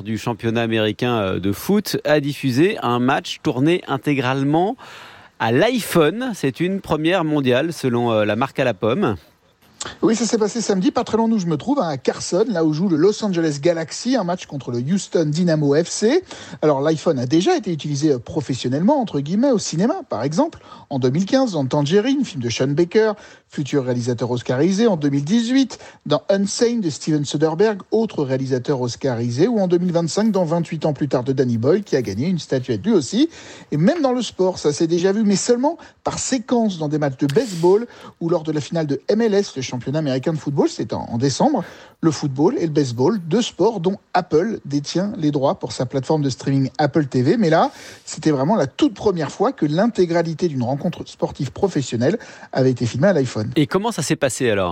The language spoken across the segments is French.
du championnat américain de foot, a diffusé un match tourné intégralement à l'iPhone. C'est une première mondiale selon la marque à la pomme. Oui, ça s'est passé samedi, pas très loin d'où je me trouve, à Carson, là où joue le Los Angeles Galaxy, un match contre le Houston Dynamo FC. Alors l'iPhone a déjà été utilisé professionnellement, entre guillemets, au cinéma, par exemple, en 2015 dans Tangerine, film de Sean Baker, futur réalisateur oscarisé, en 2018 dans Unsane de Steven Soderbergh, autre réalisateur oscarisé, ou en 2025 dans 28 ans plus tard de Danny Boyle, qui a gagné une statuette lui aussi. Et même dans le sport, ça s'est déjà vu, mais seulement par séquence dans des matchs de baseball ou lors de la finale de MLS, le championnat américain de football, c'est en décembre. Le football et le baseball, deux sports dont Apple détient les droits pour sa plateforme de streaming Apple TV. Mais là, c'était vraiment la toute première fois que l'intégralité d'une rencontre sportive professionnelle avait été filmée à l'iPhone. Et comment ça s'est passé alors ?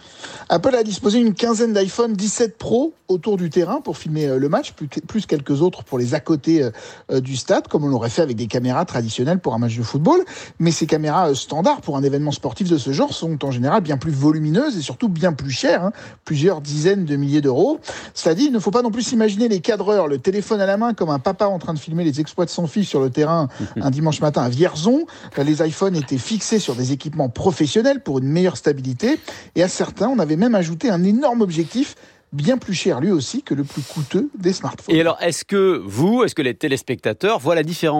Apple a disposé une quinzaine d'iPhone 17 Pro autour du terrain pour filmer le match, plus quelques autres pour les à côté du stade, comme on l'aurait fait avec des caméras traditionnelles pour un match de football. Mais ces caméras standards pour un événement sportif de ce genre sont en général bien plus volumineuses et surtout bien plus chères, plusieurs dizaines de milliers d'euros. Cela dit, il ne faut pas non plus s'imaginer les cadreurs, le téléphone à la main, comme un papa en train de filmer les exploits de son fils sur le terrain un dimanche matin à Vierzon. Les iPhones étaient fixés sur des équipements professionnels pour une meilleure stabilité. Et à certains, on avait même ajouté un énorme objectif, bien plus cher lui aussi que le plus coûteux des smartphones. Et alors, est-ce que les téléspectateurs voient la différence ?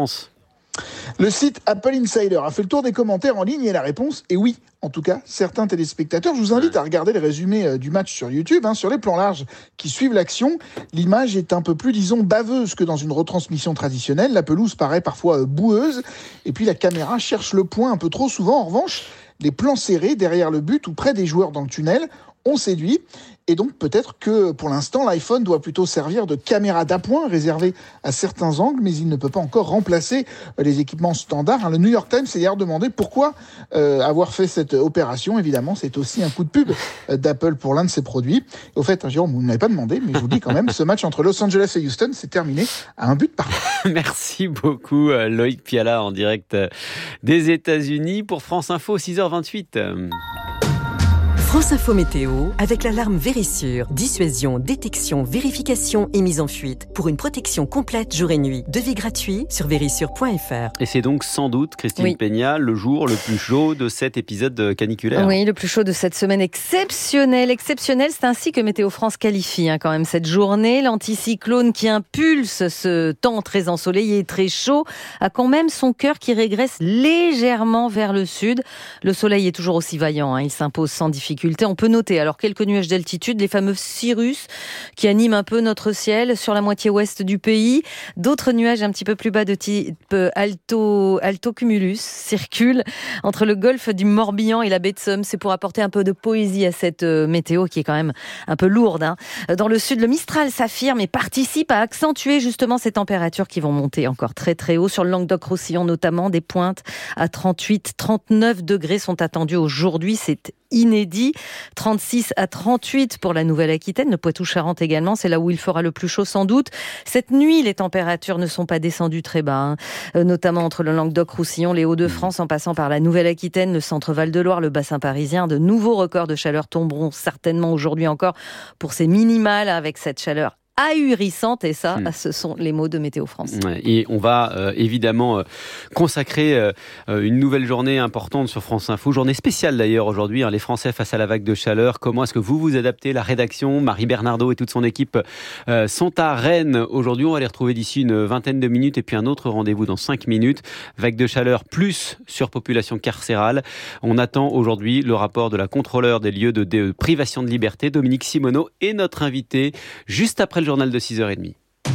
Le site Apple Insider a fait le tour des commentaires en ligne et la réponse est oui. En tout cas, certains téléspectateurs, je vous invite à regarder le résumé du match sur YouTube. Sur les plans larges qui suivent l'action, l'image est un peu plus, disons, baveuse que dans une retransmission traditionnelle. La pelouse paraît parfois boueuse et puis la caméra cherche le point un peu trop souvent. En revanche, les plans serrés derrière le but ou près des joueurs dans le tunnel ont séduit. Et donc peut-être que pour l'instant, l'iPhone doit plutôt servir de caméra d'appoint réservée à certains angles, mais il ne peut pas encore remplacer les équipements standards. Le New York Times s'est d'ailleurs demandé pourquoi avoir fait cette opération. Évidemment, c'est aussi un coup de pub d'Apple pour l'un de ses produits. Et au fait, Jérôme, vous ne m'avez pas demandé, mais je vous dis quand même, ce match entre Los Angeles et Houston s'est terminé à un but partout. Merci beaucoup Loïc Piala en direct des États-Unis pour France Info 6h28. France Info Météo, avec l'alarme Vérissure. Dissuasion, détection, vérification et mise en fuite. Pour une protection complète jour et nuit. Devis gratuit sur vérissure.fr. Et c'est donc sans doute, Christine Peña, le jour le plus chaud de cet épisode caniculaire. Oui, le plus chaud de cette semaine exceptionnelle. Exceptionnelle, c'est ainsi que Météo France qualifie quand même cette journée. L'anticyclone qui impulse ce temps très ensoleillé et très chaud a quand même son cœur qui régresse légèrement vers le sud. Le soleil est toujours aussi vaillant, il s'impose sans difficulté. On peut noter alors quelques nuages d'altitude, les fameux cirrus qui animent un peu notre ciel sur la moitié ouest du pays. D'autres nuages un petit peu plus bas de type altocumulus circulent entre le golfe du Morbihan et la baie de Somme. C'est pour apporter un peu de poésie à cette météo qui est quand même un peu lourde. Dans le sud, le Mistral s'affirme et participe à accentuer justement ces températures qui vont monter encore très très haut. Sur le Languedoc-Roussillon notamment, des pointes à 38, 39 degrés sont attendues aujourd'hui. C'est inédit. 36 à 38 pour la Nouvelle-Aquitaine, le Poitou-Charentes également, c'est là où il fera le plus chaud sans doute. Cette nuit, les températures ne sont pas descendues très bas, notamment entre le Languedoc-Roussillon, les Hauts-de-France, en passant par la Nouvelle-Aquitaine, le centre Val-de-Loire, le bassin parisien. De nouveaux records de chaleur tomberont certainement aujourd'hui encore pour ces minimales avec cette chaleur ahurissante, et ça, ce sont les mots de Météo France. Et on va évidemment consacrer une nouvelle journée importante sur France Info, journée spéciale d'ailleurs aujourd'hui, les Français face à la vague de chaleur. Comment est-ce que vous vous adaptez ? La rédaction, Marie Bernardo et toute son équipe sont à Rennes aujourd'hui. On va les retrouver d'ici une vingtaine de minutes et puis un autre rendez-vous dans 5 minutes. Vague de chaleur plus surpopulation carcérale. On attend aujourd'hui le rapport de la contrôleure des lieux de privation de liberté, Dominique Simoneau, et notre invité juste après le journal de 6h30.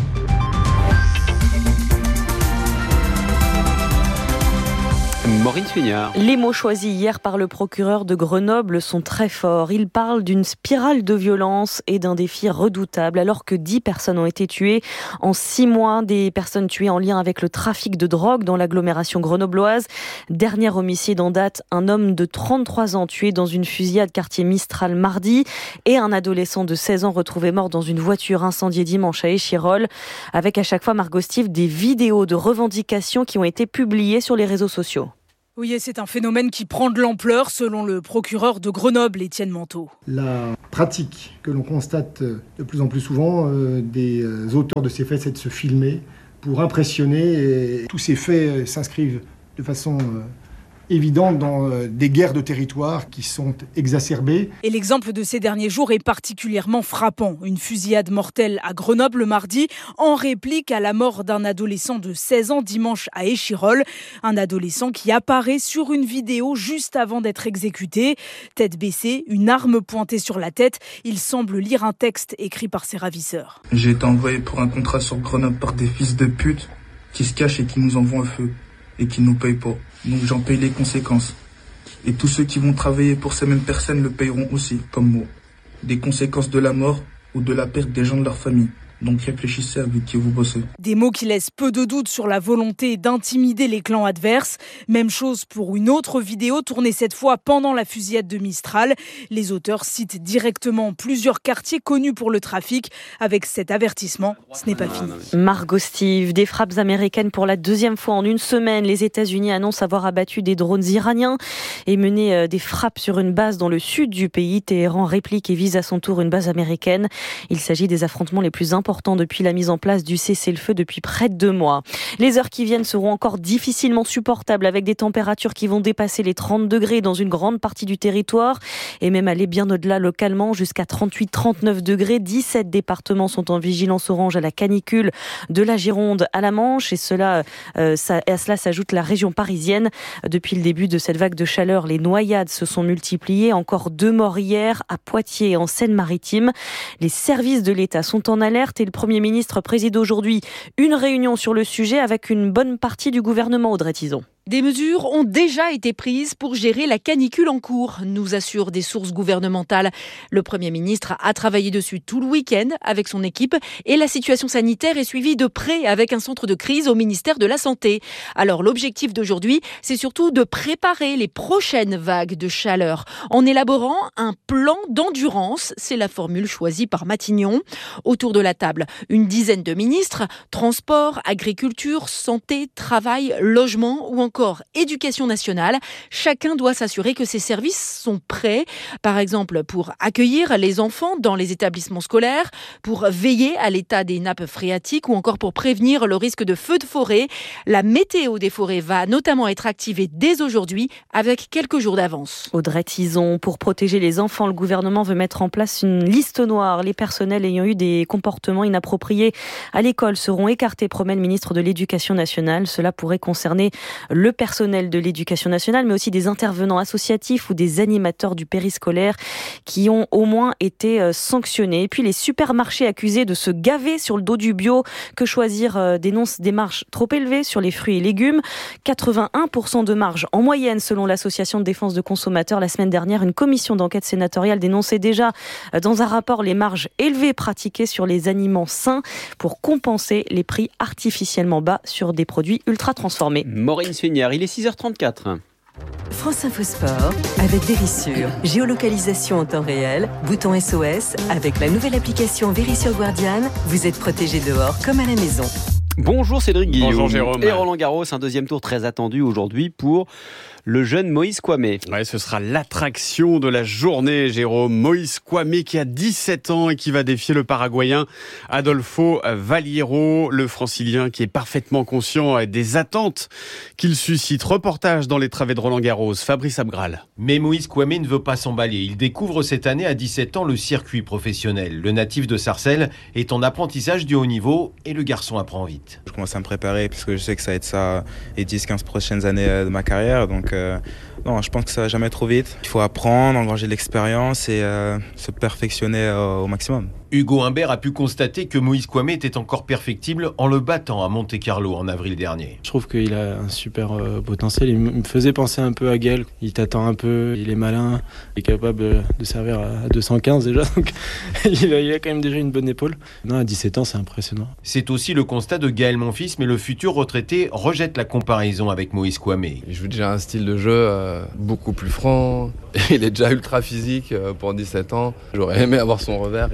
Maureen Suignard. Les mots choisis hier par le procureur de Grenoble sont très forts. Il parle d'une spirale de violence et d'un défi redoutable. Alors que 10 personnes ont été tuées en 6 mois, des personnes tuées en lien avec le trafic de drogue dans l'agglomération grenobloise. Dernier homicide en date, un homme de 33 ans tué dans une fusillade quartier Mistral mardi et un adolescent de 16 ans retrouvé mort dans une voiture incendiée dimanche à Échirolles. Avec à chaque fois, Margot Steve, des vidéos de revendications qui ont été publiées sur les réseaux sociaux. Oui, et c'est un phénomène qui prend de l'ampleur selon le procureur de Grenoble, Étienne Manteau. La pratique que l'on constate de plus en plus souvent des auteurs de ces faits, c'est de se filmer pour impressionner. Et tous ces faits s'inscrivent de façon évidente dans des guerres de territoire qui sont exacerbées. Et l'exemple de ces derniers jours est particulièrement frappant. Une fusillade mortelle à Grenoble le mardi, en réplique à la mort d'un adolescent de 16 ans dimanche à Échirolles. Un adolescent qui apparaît sur une vidéo juste avant d'être exécuté. Tête baissée, une arme pointée sur la tête. Il semble lire un texte écrit par ses ravisseurs. J'ai été envoyé pour un contrat sur Grenoble par des fils de pute qui se cachent et qui nous envoient un feu et qui nous payent pas. Donc j'en paye les conséquences. Et tous ceux qui vont travailler pour ces mêmes personnes le payeront aussi, comme moi. Des conséquences de la mort ou de la perte des gens de leur famille. Donc réfléchissez avec qui vous bossez. Des mots qui laissent peu de doute sur la volonté d'intimider les clans adverses. Même chose pour une autre vidéo tournée cette fois pendant la fusillade de Mistral. Les auteurs citent directement plusieurs quartiers connus pour le trafic. Avec cet avertissement, ce n'est pas fini. Margot Steve, des frappes américaines pour la deuxième fois en une semaine. Les États-Unis annoncent avoir abattu des drones iraniens et mené des frappes sur une base dans le sud du pays. Téhéran réplique et vise à son tour une base américaine. Il s'agit des affrontements les plus importants depuis la mise en place du cessez-le-feu depuis près de 2 mois. Les heures qui viennent seront encore difficilement supportables avec des températures qui vont dépasser les 30 degrés dans une grande partie du territoire et même aller bien au-delà localement jusqu'à 38-39 degrés. 17 départements sont en vigilance orange à la canicule, de la Gironde à la Manche et à cela s'ajoute la région parisienne. Depuis le début de cette vague de chaleur, les noyades se sont multipliées. Encore 2 morts hier à Poitiers et en Seine-Maritime. Les services de l'État sont en alerte et le Premier ministre préside aujourd'hui une réunion sur le sujet avec une bonne partie du gouvernement, Audrey Tizon. Des mesures ont déjà été prises pour gérer la canicule en cours, nous assurent des sources gouvernementales. Le Premier ministre a travaillé dessus tout le week-end avec son équipe et la situation sanitaire est suivie de près avec un centre de crise au ministère de la Santé. Alors l'objectif d'aujourd'hui, c'est surtout de préparer les prochaines vagues de chaleur en élaborant un plan d'endurance. C'est la formule choisie par Matignon. Autour de la table, une dizaine de ministres, transport, agriculture, santé, travail, logement ou encore éducation nationale. Chacun doit s'assurer que ces services sont prêts, par exemple pour accueillir les enfants dans les établissements scolaires, pour veiller à l'état des nappes phréatiques ou encore pour prévenir le risque de feux de forêt. La météo des forêts va notamment être activée dès aujourd'hui avec quelques jours d'avance. Audrey Tizon, pour protéger les enfants, le gouvernement veut mettre en place une liste noire. Les personnels ayant eu des comportements inappropriés à l'école seront écartés, promet le ministre de l'Éducation nationale. Cela pourrait concerner le personnel de l'Éducation nationale, mais aussi des intervenants associatifs ou des animateurs du périscolaire qui ont au moins été sanctionnés. Et puis les supermarchés accusés de se gaver sur le dos du bio. Que choisir dénonce des marges trop élevées sur les fruits et légumes. 81% de marge en moyenne selon l'association de défense de consommateurs. La semaine dernière, une commission d'enquête sénatoriale dénonçait déjà dans un rapport les marges élevées pratiquées sur les aliments sains pour compenser les prix artificiellement bas sur des produits ultra transformés. Maureen Suignard, il est 6h34. France Info Sport avec Vérissure. Géolocalisation en temps réel, bouton SOS. Avec la nouvelle application Vérissure Guardian, vous êtes protégé dehors comme à la maison. Bonjour Cédric Guillaume. Bonjour Jérôme. Et Roland Garros, un deuxième tour très attendu aujourd'hui pour le jeune Moïse Kouamé. Ouais, ce sera l'attraction de la journée, Jérôme. Moïse Kouamé qui a 17 ans et qui va défier le Paraguayen Adolfo Valiero, le Francilien qui est parfaitement conscient des attentes qu'il suscite. Reportage dans les travées de Roland Garros, Fabrice Abgral. Mais Moïse Kouamé ne veut pas s'emballer. Il découvre cette année à 17 ans le circuit professionnel. Le natif de Sarcelles est en apprentissage du haut niveau et le garçon apprend vite. Je commence à me préparer parce que je sais que ça va être ça les 10-15 prochaines années de ma carrière. Donc non, je pense que ça va jamais trop vite. Il faut apprendre, engranger de l'expérience et se perfectionner au maximum. Hugo Humbert a pu constater que Moïse Kouamé était encore perfectible en le battant à Monte-Carlo en avril dernier. Je trouve qu'il a un super potentiel. Il me faisait penser un peu à Gaël. Il t'attend un peu, il est malin, il est capable de servir à 215 déjà. Donc il a quand même déjà une bonne épaule. Non, à 17 ans, c'est impressionnant. C'est aussi le constat de Gaël Monfils, mais le futur retraité rejette la comparaison avec Moïse Kouamé. Il joue déjà un style de jeu beaucoup plus franc. Il est déjà ultra physique pour 17 ans. J'aurais aimé avoir son revers. Il a un très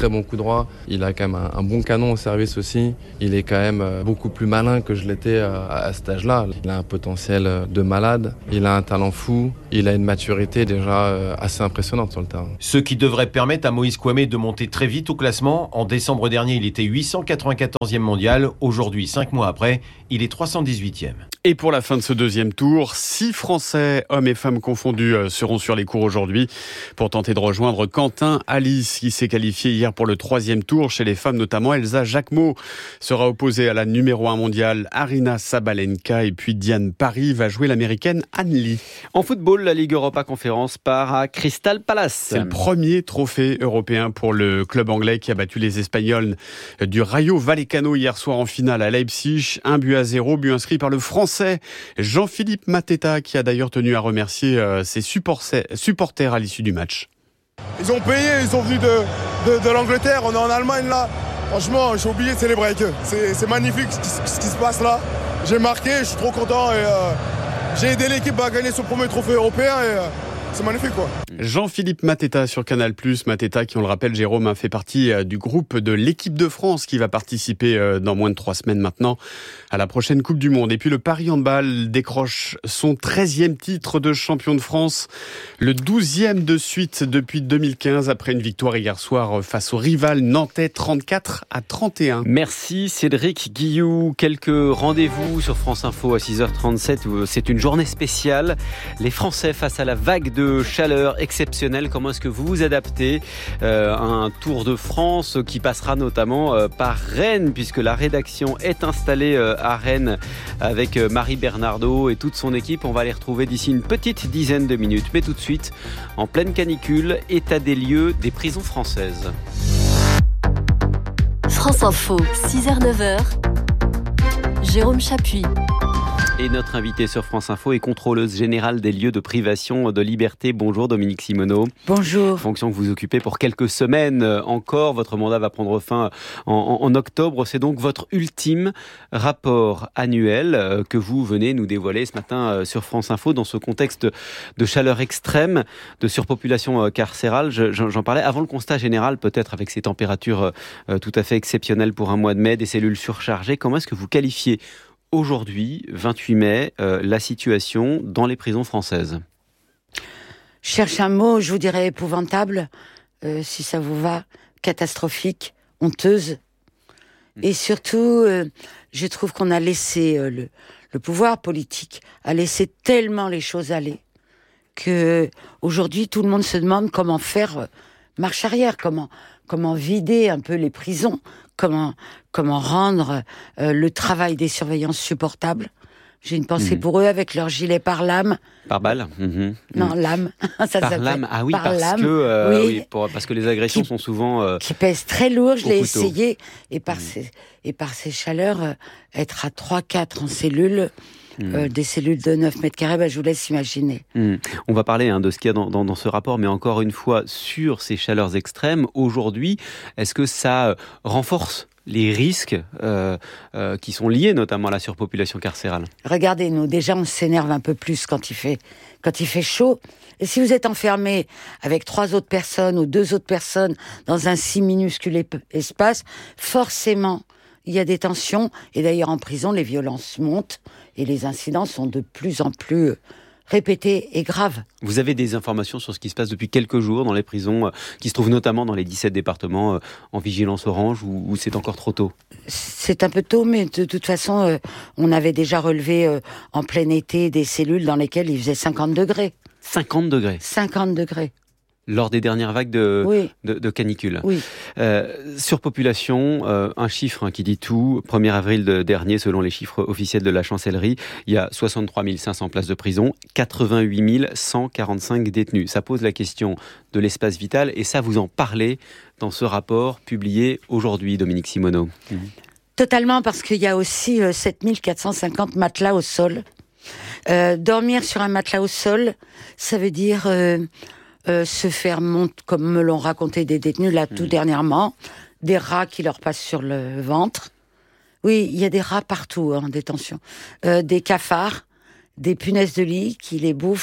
très bon coup droit. Il a quand même un bon canon au service aussi. Il est quand même beaucoup plus malin que je l'étais à cet âge-là. Il a un potentiel de malade. Il a un talent fou. Il a une maturité déjà assez impressionnante sur le terrain. Ce qui devrait permettre à Moïse Kouamé de monter très vite au classement. En décembre dernier, il était 894e mondial. Aujourd'hui, 5 mois après, il est 318e. Et pour la fin de ce deuxième tour, 6 Français, hommes et femmes confondus, seront sur les cours aujourd'hui pour tenter de rejoindre Quentin Alice, qui s'est qualifié hier pour le 3e tour. Chez les femmes, notamment, Elsa Jacquemot sera opposée à la numéro 1 mondiale Aryna Sabalenka. Et puis Diane Paris va jouer l'américaine Anne Lee. En football, la Ligue Europa Conférence part à Crystal Palace. C'est le premier trophée européen pour le club anglais qui a battu les Espagnols du Rayo Vallecano hier soir en finale à Leipzig. 1-0, but inscrit par le Français Jean-Philippe Mateta, qui a d'ailleurs tenu à remercier ses supporters à l'issue du match. Ils ont payé, ils sont venus de l'Angleterre, on est en Allemagne là. Franchement, j'ai oublié de célébrer avec eux. C'est magnifique ce qui se passe là. J'ai marqué, je suis trop content et j'ai aidé l'équipe à gagner son premier trophée européen et c'est magnifique quoi. Jean-Philippe Mateta sur Canal+. Mateta qui, on le rappelle, Jérôme, a fait partie du groupe de l'équipe de France qui va participer dans moins de 3 semaines maintenant à la prochaine Coupe du Monde. Et puis le Paris Handball décroche son 13e titre de champion de France, le 12e de suite depuis 2015 après une victoire hier soir face au rival nantais 34-31. Merci Cédric Guillou. Quelques rendez-vous sur France Info à 6h37. C'est une journée spéciale. Les Français face à la vague de chaleur exceptionnelle. Comment est-ce que vous vous adaptez à un Tour de France qui passera notamment par Rennes, puisque la rédaction est installée à Rennes avec Marie Bernardo et toute son équipe. On va les retrouver d'ici une petite dizaine de minutes. Mais tout de suite, en pleine canicule, état des lieux des prisons françaises. France Info, 6h-9h, Jérôme Chapuis. Et notre invitée sur France Info est contrôleuse générale des lieux de privation de liberté. Bonjour Dominique Simoneau. Bonjour. Fonction que vous occupez pour quelques semaines encore. Votre mandat va prendre fin en octobre. C'est donc votre ultime rapport annuel que vous venez nous dévoiler ce matin sur France Info dans ce contexte de chaleur extrême, de surpopulation carcérale. J'en parlais avant le constat général, peut-être avec ces températures tout à fait exceptionnelles pour un mois de mai, des cellules surchargées. Comment est-ce que vous qualifiez aujourd'hui, 28 mai, la situation dans les prisons françaises? Je cherche un mot, je vous dirais épouvantable, si ça vous va, catastrophique, honteuse. Et surtout, je trouve qu'on a laissé, le pouvoir politique a laissé tellement les choses aller, que aujourd'hui tout le monde se demande comment faire marche arrière, comment vider un peu les prisons, comment rendre le travail des surveillants supportable. J'ai une pensée pour eux avec leur gilet par lame. Par balle. Non, lame. Ça par lame, ah oui, parce que parce que les agressions sont souvent qui pèsent très lourd. Je l'ai essayé et par ces chaleurs, être à 3-4 en cellule. Des cellules de 9 mètres carrés, je vous laisse imaginer. On va parler de ce qu'il y a dans ce rapport, mais encore une fois, sur ces chaleurs extrêmes, aujourd'hui, est-ce que ça renforce les risques qui sont liés notamment à la surpopulation carcérale? Regardez, nous, déjà, on s'énerve un peu plus quand il fait chaud. Et si vous êtes enfermé avec 3 autres personnes ou 2 autres personnes dans un si minuscule espace, forcément, il y a des tensions. Et d'ailleurs, en prison, les violences montent et les incidents sont de plus en plus répétés et graves. Vous avez des informations sur ce qui se passe depuis quelques jours dans les prisons qui se trouvent notamment dans les 17 départements en vigilance orange ou c'est encore trop tôt? C'est un peu tôt, mais de toute façon, on avait déjà relevé en plein été des cellules dans lesquelles il faisait 50 degrés. 50 degrés 50 degrés. Lors des dernières vagues de canicule. Oui. Surpopulation, un chiffre qui dit tout. 1er avril dernier, selon les chiffres officiels de la chancellerie, il y a 63 500 places de prison, 88 145 détenus. Ça pose la question de l'espace vital et ça, vous en parlez dans ce rapport publié aujourd'hui, Dominique Simoneau. Totalement, parce qu'il y a aussi 7 450 matelas au sol. Dormir sur un matelas au sol, ça veut dire... se faire monter, comme me l'ont raconté des détenus là tout dernièrement, des rats qui leur passent sur le ventre. Oui, il y a des rats partout en détention. Des cafards, des punaises de lit qui les bouffent.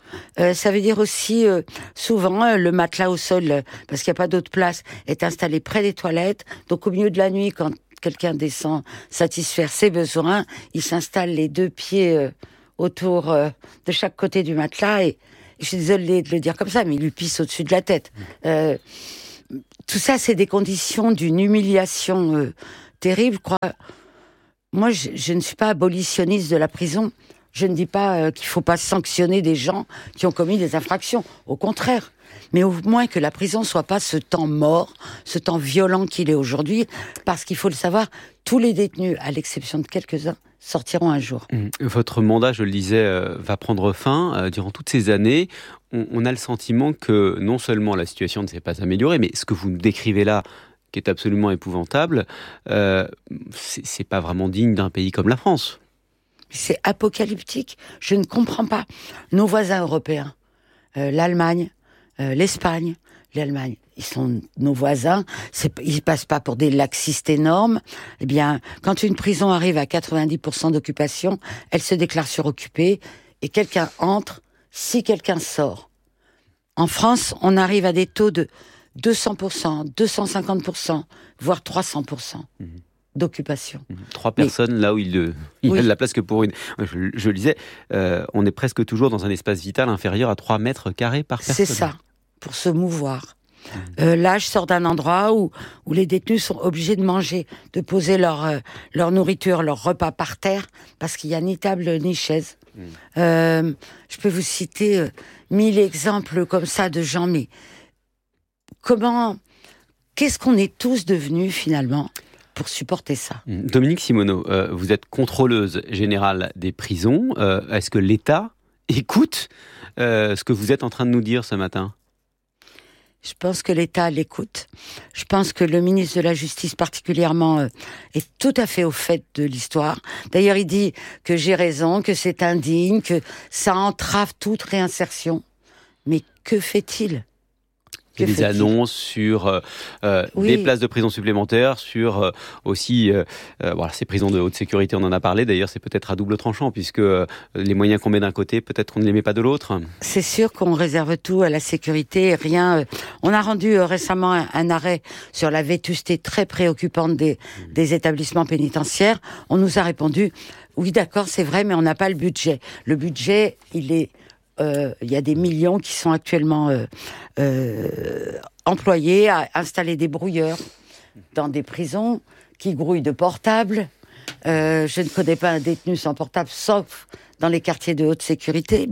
Ça veut dire aussi, souvent, le matelas au sol, parce qu'il n'y a pas d'autre place, est installé près des toilettes. Donc au milieu de la nuit, quand quelqu'un descend satisfaire ses besoins, il s'installe les 2 pieds autour de chaque côté du matelas. Et je suis désolée de le dire comme ça, mais il lui pisse au-dessus de la tête. Tout ça, c'est des conditions d'une humiliation terrible. Moi, je ne suis pas abolitionniste de la prison. Je ne dis pas qu'il ne faut pas sanctionner des gens qui ont commis des infractions. Au contraire. Mais au moins que la prison soit pas ce temps mort, ce temps violent qu'il est aujourd'hui. Parce qu'il faut le savoir, tous les détenus, à l'exception de quelques-uns, sortiront un jour. Votre mandat, je le disais, va prendre fin. Durant toutes ces années, on a le sentiment que non seulement la situation ne s'est pas améliorée, mais ce que vous nous décrivez là, qui est absolument épouvantable, c'est pas vraiment digne d'un pays comme la France. C'est apocalyptique. Je ne comprends pas. Nos voisins européens, l'Allemagne, l'Espagne, l'Allemagne, ils sont nos voisins. Ils passent pas pour des laxistes énormes. Eh bien, quand une prison arrive à 90% d'occupation, elle se déclare suroccupée et quelqu'un entre si quelqu'un sort. En France, on arrive à des taux de 200%, 250%, voire 300%. D'occupation. 3 personnes là où il y a de la place que pour une. Je le disais, on est presque toujours dans un espace vital inférieur à 3 mètres carrés par personne. C'est ça, pour se mouvoir. Là, je sors d'un endroit où les détenus sont obligés de manger, de poser leur nourriture, leur repas par terre, parce qu'il n'y a ni table ni chaise. Je peux vous citer 1000 exemples comme ça de gens, mais qu'est-ce qu'on est tous devenus finalement pour supporter ça? Dominique Simoneau, vous êtes contrôleuse générale des prisons. Est-ce que l'État écoute ce que vous êtes en train de nous dire ce matin? Je pense que l'État l'écoute. Je pense que le ministre de la Justice particulièrement est tout à fait au fait de l'histoire. D'ailleurs, il dit que j'ai raison, que c'est indigne, que ça entrave toute réinsertion. Mais que fait-il ? Des annonces sur des places de prison supplémentaires, sur aussi ces prisons de haute sécurité, on en a parlé. D'ailleurs, c'est peut-être à double tranchant, puisque les moyens qu'on met d'un côté, peut-être qu'on ne les met pas de l'autre. C'est sûr qu'on réserve tout à la sécurité, rien. On a rendu récemment un arrêt sur la vétusté très préoccupante des établissements pénitentiaires. On nous a répondu, oui d'accord, c'est vrai, mais on n'a pas le budget. Le budget, il y a des millions qui sont actuellement employés à installer des brouilleurs dans des prisons qui grouillent de portables. Je ne connais pas un détenu sans portable, sauf dans les quartiers de haute sécurité.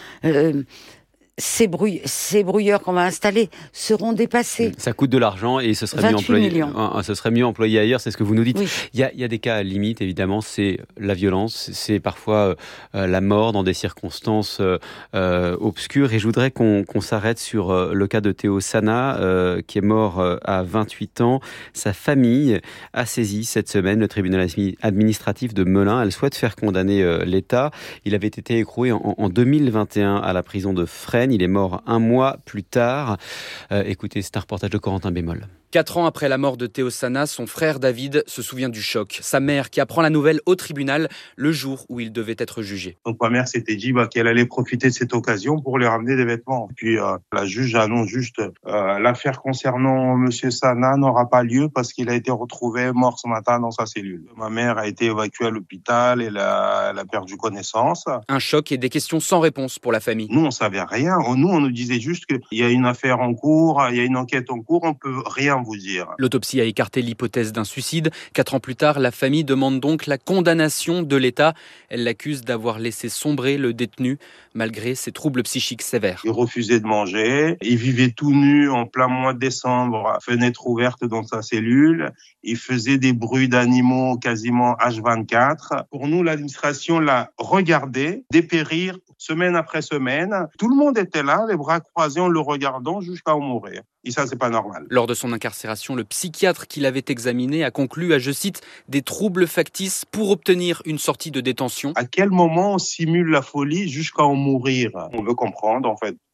Ces brouilleurs qu'on va installer seront dépassés. Ça coûte de l'argent et ce serait mieux employé ailleurs, c'est ce que vous nous dites. Oui. Il y a des cas limites, évidemment, c'est la violence, c'est parfois la mort dans des circonstances obscures. Et je voudrais qu'on s'arrête sur le cas de Théo Sana, qui est mort à 28 ans. Sa famille a saisi cette semaine le tribunal administratif de Melun. Elle souhaite faire condamner l'État. Il avait été écroué en 2021 à la prison de Fresnes. Il est mort un mois plus tard. Écoutez, c'est un reportage de Corentin Bémol. 4 ans après la mort de Théo Sana, son frère David se souvient du choc. Sa mère qui apprend la nouvelle au tribunal le jour où il devait être jugé. Donc ma mère s'était dit qu'elle allait profiter de cette occasion pour lui ramener des vêtements. Puis la juge annonce juste l'affaire concernant monsieur Sana n'aura pas lieu parce qu'il a été retrouvé mort ce matin dans sa cellule. Ma mère a été évacuée à l'hôpital et elle a perdu connaissance. Un choc et des questions sans réponse pour la famille. Nous on savait rien. Nous on nous disait juste qu'il y a une affaire en cours, il y a une enquête en cours, on peut rien vous dire. L'autopsie a écarté l'hypothèse d'un suicide. 4 ans plus tard, la famille demande donc la condamnation de l'État. Elle l'accuse d'avoir laissé sombrer le détenu malgré ses troubles psychiques sévères. Il refusait de manger, il vivait tout nu en plein mois de décembre, fenêtre ouverte dans sa cellule, il faisait des bruits d'animaux quasiment H24. Pour nous, l'administration l'a regardé dépérir semaine après semaine. Tout le monde était là, les bras croisés en le regardant jusqu'à en mourir. Et ça, c'est pas normal. Lors de son incarcération, le psychiatre qui l'avait examiné a conclu à, je cite, des troubles factices pour obtenir une sortie de détention. À quel moment on simule la folie jusqu'à en mourir? On veut comprendre, en fait,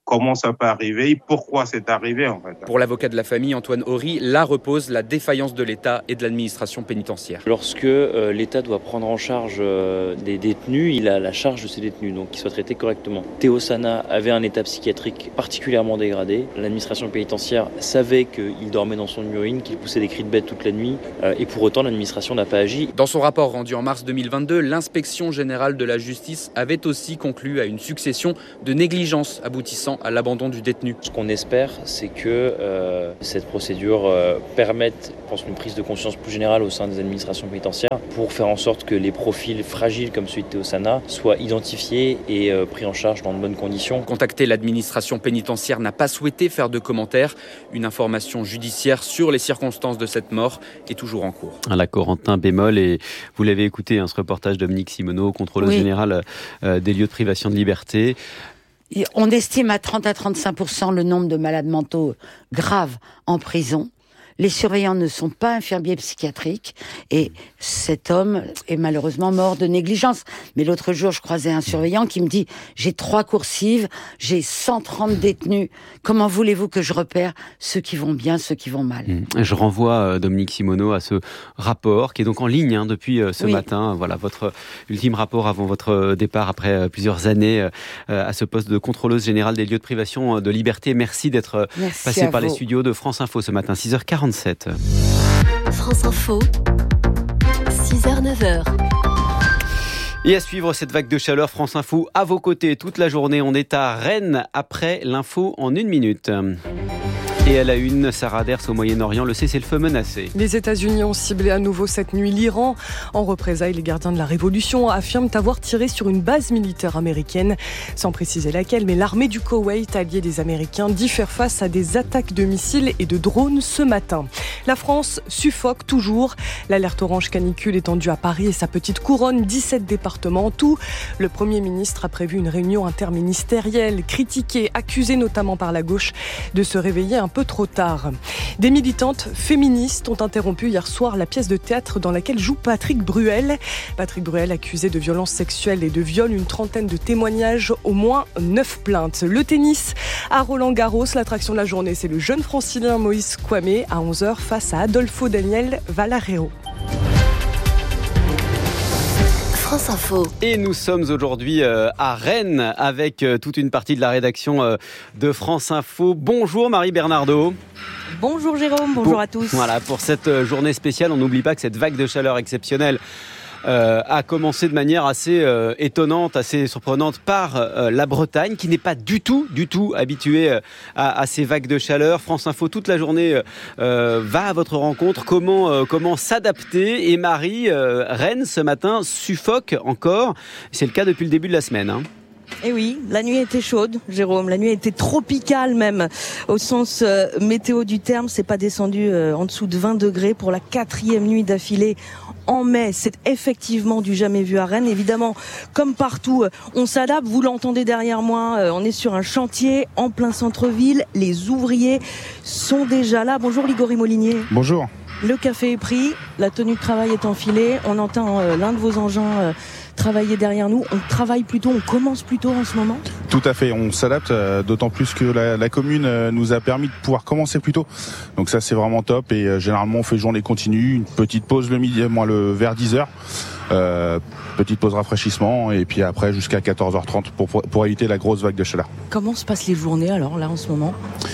comment ça peut arriver et pourquoi c'est arrivé en fait. Pour l'avocat de la famille, Antoine Horry, là repose la défaillance de l'État et de l'administration pénitentiaire. Lorsque l'État doit prendre en charge des détenus, il a la charge de ces détenus, donc qu'ils soient traités correctement. Théo Sana avait un état psychiatrique particulièrement dégradé. L'administration pénitentiaire savait qu'il dormait dans son urine, qu'il poussait des cris de bête toute la nuit, et pour autant l'administration n'a pas agi. Dans son rapport rendu en mars 2022, l'inspection générale de la justice avait aussi conclu à une succession de négligences aboutissant à l'abandon du détenu. Ce qu'on espère, c'est que cette procédure permette, je pense, une prise de conscience plus générale au sein des administrations pénitentiaires pour faire en sorte que les profils fragiles comme celui de Théo Sana soient identifiés et pris en charge dans de bonnes conditions. Contacté, l'administration pénitentiaire n'a pas souhaité faire de commentaires. Une information judiciaire sur les circonstances de cette mort est toujours en cours. La Corentin bémol, et vous l'avez écouté, ce reportage de Dominique Simoneau, contrôleuse générale des lieux de privation de liberté. On estime à 30 à 35% le nombre de malades mentaux graves en prison. Les surveillants ne sont pas infirmiers psychiatriques et cet homme est malheureusement mort de négligence. Mais l'autre jour, je croisais un surveillant qui me dit « J'ai 3 coursives, j'ai 130 détenus. Comment voulez-vous que je repère ceux qui vont bien, ceux qui vont mal ?» Je renvoie Dominique Simoneau à ce rapport qui est donc en ligne depuis ce matin. Voilà votre ultime rapport avant votre départ après plusieurs années à ce poste de contrôleuse générale des lieux de privation de liberté. Merci d'être passé par les studios de France Info ce matin, 6h47. France Info, 6h, 9h. Et à suivre cette vague de chaleur, France Info à vos côtés toute la journée. On est à Rennes après l'info en 1 minute. Et à la une, Sarah Ders au Moyen-Orient, le cessez-le-feu menacé. Les États-Unis ont ciblé à nouveau cette nuit l'Iran. En représailles, les gardiens de la Révolution affirment avoir tiré sur une base militaire américaine, sans préciser laquelle, mais l'armée du Koweït, alliée des Américains, dit faire face à des attaques de missiles et de drones ce matin. La France suffoque toujours. L'alerte orange canicule étendue à Paris et sa petite couronne, 17 départements en tout. Le Premier ministre a prévu une réunion interministérielle, critiquée, accusée notamment par la gauche de se réveiller un peu trop tard. Des militantes féministes ont interrompu hier soir la pièce de théâtre dans laquelle joue Patrick Bruel. Patrick Bruel accusé de violences sexuelles et de viol, une trentaine de témoignages, au moins 9 plaintes. Le tennis à Roland-Garros, l'attraction de la journée, c'est le jeune francilien Moïse Kouamé à 11h face à Adolfo Daniel Valarejo. France Info. Et nous sommes aujourd'hui à Rennes avec toute une partie de la rédaction de France Info. Bonjour Marie Bernardo. Bonjour Jérôme, bonjour à tous. Voilà, pour cette journée spéciale, on n'oublie pas que cette vague de chaleur exceptionnelle a commencé de manière assez étonnante, assez surprenante par la Bretagne, qui n'est pas du tout habituée à ces vagues de chaleur. France Info toute la journée va à votre rencontre. Comment s'adapter? Et Marie, Rennes ce matin suffoque encore. C'est le cas depuis le début de la semaine. Et oui, la nuit était chaude, Jérôme. La nuit était tropicale même, au sens météo du terme. C'est pas descendu en dessous de 20 degrés pour la 4e nuit d'affilée en mai. C'est effectivement du jamais vu à Rennes. Évidemment, comme partout, on s'adapte. Vous l'entendez derrière moi, on est sur un chantier en plein centre-ville. Les ouvriers sont déjà là. Bonjour Ligori Molinier. Bonjour. Le café est pris, la tenue de travail est enfilée. On entend l'un de vos engins travailler derrière nous. On commence plutôt en ce moment? Tout à fait, on s'adapte, d'autant plus que la commune nous a permis de pouvoir commencer plus tôt. Donc ça c'est vraiment top et généralement on fait journée continue, une petite pause le midi, vers 10h. Petite pause rafraîchissement et puis après jusqu'à 14h30 pour éviter la grosse vague de chaleur. Comment se passent les journées alors là en ce moment?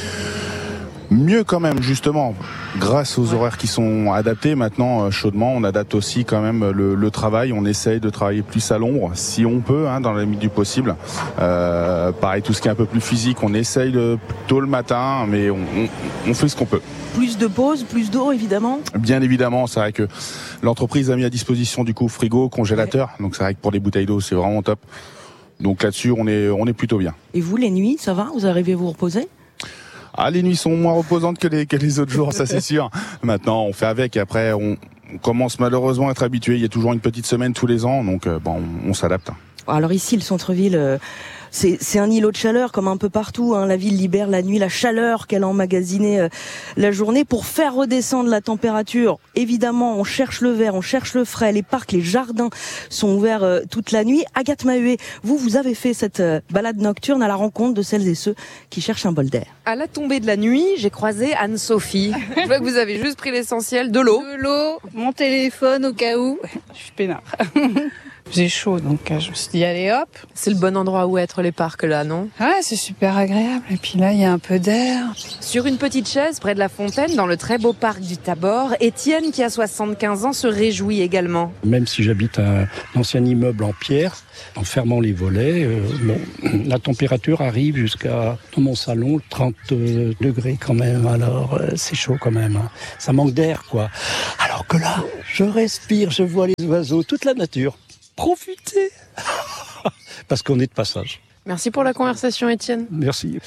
Mieux quand même, justement, grâce aux horaires qui sont adaptés. Maintenant, chaudement, on adapte aussi quand même le travail. On essaye de travailler plus à l'ombre, si on peut, dans la limite du possible. Pareil, tout ce qui est un peu plus physique, on essaye tôt le matin, mais on fait ce qu'on peut. Plus de pauses, plus d'eau, évidemment. Bien évidemment, c'est vrai que l'entreprise a mis à disposition du coup frigo, congélateur. Ouais. Donc c'est vrai que pour les bouteilles d'eau, c'est vraiment top. Donc là-dessus, on est plutôt bien. Et vous, les nuits, ça va? Vous arrivez à vous reposer? Les nuits sont moins reposantes que les autres jours, ça c'est sûr. Maintenant, on fait avec. Et après, on commence malheureusement à être habitué. Il y a toujours une petite semaine tous les ans, donc on s'adapte. Alors ici, le centre-ville c'est un îlot de chaleur comme un peu partout. La ville libère la nuit la chaleur qu'elle a emmagasinée la journée pour faire redescendre la température. Évidemment, on cherche le vert, on cherche le frais. Les parcs, les jardins sont ouverts toute la nuit. Agathe Mahuet, vous avez fait cette balade nocturne à la rencontre de celles et ceux qui cherchent un bol d'air. À la tombée de la nuit, j'ai croisé Anne-Sophie. Je vois que vous avez juste pris l'essentiel, de l'eau. De l'eau, mon téléphone au cas où. Je suis peinard. J'ai chaud, donc je me suis dit allez hop. C'est le bon endroit où être, les parcs là, non? Ouais, c'est super agréable. Et puis là, il y a un peu d'air. Sur une petite chaise près de la fontaine, dans le très beau parc du Tabor, Étienne, qui a 75 ans, se réjouit également. Même si j'habite un ancien immeuble en pierre, en fermant les volets, la température arrive jusqu'à, dans mon salon, 30 degrés quand même. Alors, c'est chaud quand même. Ça manque d'air, quoi. Alors que là, je respire, je vois les oiseaux, toute la nature. Profitez parce qu'on est de passage. Merci pour la conversation, Étienne. Merci.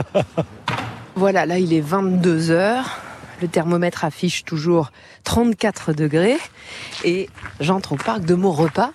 Voilà, là il est 22h. Le thermomètre affiche toujours 34 degrés. Et j'entre au parc de Maurepas.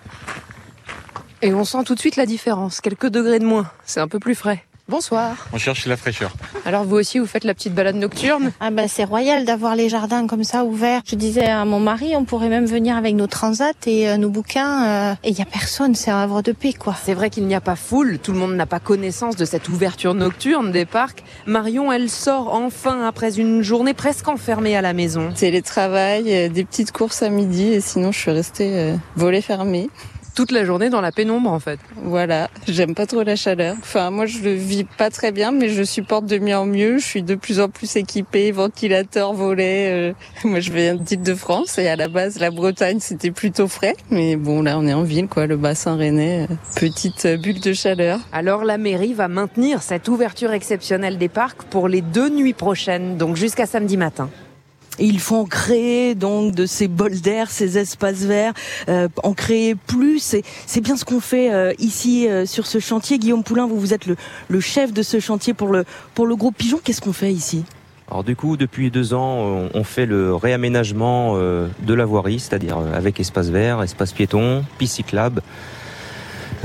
Et on sent tout de suite la différence. Quelques degrés de moins. C'est un peu plus frais. Bonsoir. On cherche la fraîcheur. Alors vous aussi, vous faites la petite balade nocturne? C'est royal d'avoir les jardins comme ça ouverts. Je disais à mon mari, on pourrait même venir avec nos transats et nos bouquins. Et il n'y a personne, c'est un havre de paix, quoi. C'est vrai qu'il n'y a pas foule, tout le monde n'a pas connaissance de cette ouverture nocturne des parcs. Marion, elle sort enfin après une journée presque enfermée à la maison. Télétravail, des petites courses à midi et sinon je suis restée volets fermés. Toute la journée dans la pénombre en fait. Voilà, j'aime pas trop la chaleur. Enfin, moi je le vis pas très bien, mais je supporte de mieux en mieux. Je suis de plus en plus équipée, ventilateur, volets. Moi je viens d'Île-de-France et à la base la Bretagne c'était plutôt frais. Mais bon là on est en ville quoi, le bassin rennais, petite bulle de chaleur. Alors la mairie va maintenir cette ouverture exceptionnelle des parcs pour les 2 nuits prochaines, donc jusqu'à samedi matin. Et il faut en créer donc de ces bols d'air, ces espaces verts, en créer plus. C'est bien ce qu'on fait ici sur ce chantier. Guillaume Poulain, vous êtes le chef de ce chantier pour le groupe Pigeon. Qu'est-ce qu'on fait ici ? Alors du coup, depuis 2 ans, on fait le réaménagement de la voirie, c'est-à-dire avec espace vert, espace piéton, piste cyclable, puis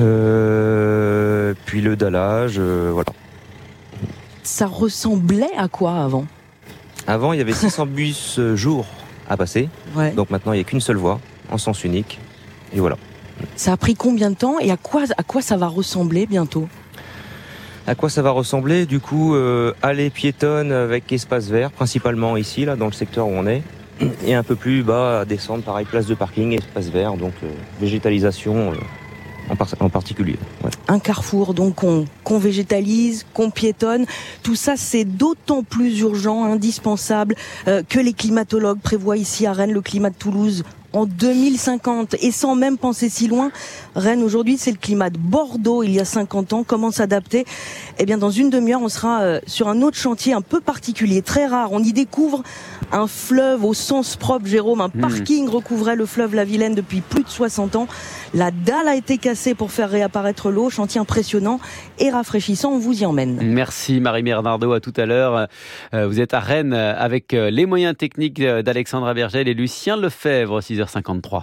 le dallage, voilà. Ça ressemblait à quoi avant ? Avant, il y avait 600 bus jour à passer. Ouais. Donc maintenant, il n'y a qu'une seule voie, en sens unique. Et voilà. Ça a pris combien de temps et à quoi ça va ressembler bientôt ? À quoi ça va ressembler ? Du coup, allée piétonne avec espace vert, principalement ici, là, dans le secteur où on est. Et un peu plus bas, à descendre, pareil, place de parking, espace vert, donc végétalisation en particulier. Ouais. Un carrefour donc qu'on végétalise, qu'on piétonne. Tout ça, c'est d'autant plus urgent, indispensable que les climatologues prévoient ici à Rennes le climat de Toulouse en 2050. Et sans même penser si loin, Rennes aujourd'hui, c'est le climat de Bordeaux il y a 50 ans. Comment s'adapter ? Eh bien, dans une demi-heure, on sera sur un autre chantier un peu particulier, très rare. On y découvre un fleuve au sens propre, Jérôme. Un parking recouvrait le fleuve la Vilaine depuis plus de 60 ans. La dalle a été cassée pour faire réapparaître l'eau. Chantier impressionnant et rafraîchissant. On vous y emmène. Merci Marie Bernardo, à tout à l'heure. Vous êtes à Rennes avec les moyens techniques d'Alexandra Bergel et Lucien Lefebvre, 6h53.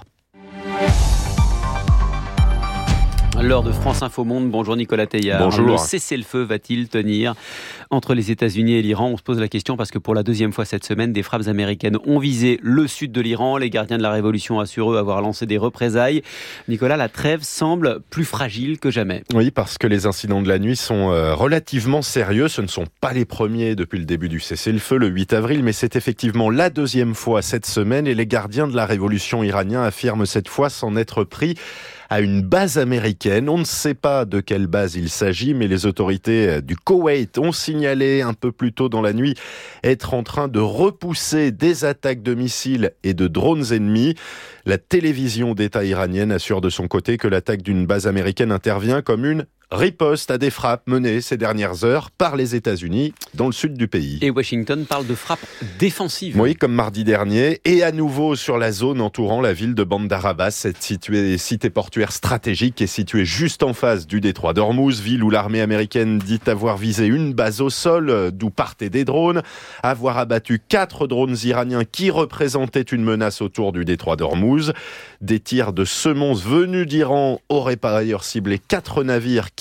L'heure de France Info Monde. Bonjour Nicolas Teillard. Bonjour. Le cessez-le-feu va-t-il tenir entre les États-Unis et l'Iran ? On se pose la question parce que pour la 2e fois cette semaine, des frappes américaines ont visé le sud de l'Iran. Les gardiens de la révolution assurent eux avoir lancé des représailles. Nicolas, la trêve semble plus fragile que jamais. Oui, parce que les incidents de la nuit sont relativement sérieux. Ce ne sont pas les premiers depuis le début du cessez-le-feu le 8 avril, mais c'est effectivement la 2e fois cette semaine et les gardiens de la révolution iranienne affirment cette fois s'en être pris à une base américaine. On ne sait pas de quelle base il s'agit, mais les autorités du Koweït ont signalé un peu plus tôt dans la nuit être en train de repousser des attaques de missiles et de drones ennemis. La télévision d'État iranienne assure de son côté que l'attaque d'une base américaine intervient comme une riposte à des frappes menées ces dernières heures par les États-Unis dans le sud du pays. Et Washington parle de frappes défensives. Oui, comme mardi dernier, et à nouveau sur la zone entourant la ville de Bandar Abbas, cette cité portuaire stratégique est située juste en face du détroit d'Ormuz, ville où l'armée américaine dit avoir visé une base au sol, d'où partaient des drones, avoir abattu 4 drones iraniens qui représentaient une menace autour du détroit d'Ormuz. Des tirs de semonces venus d'Iran auraient par ailleurs ciblé 4 navires qui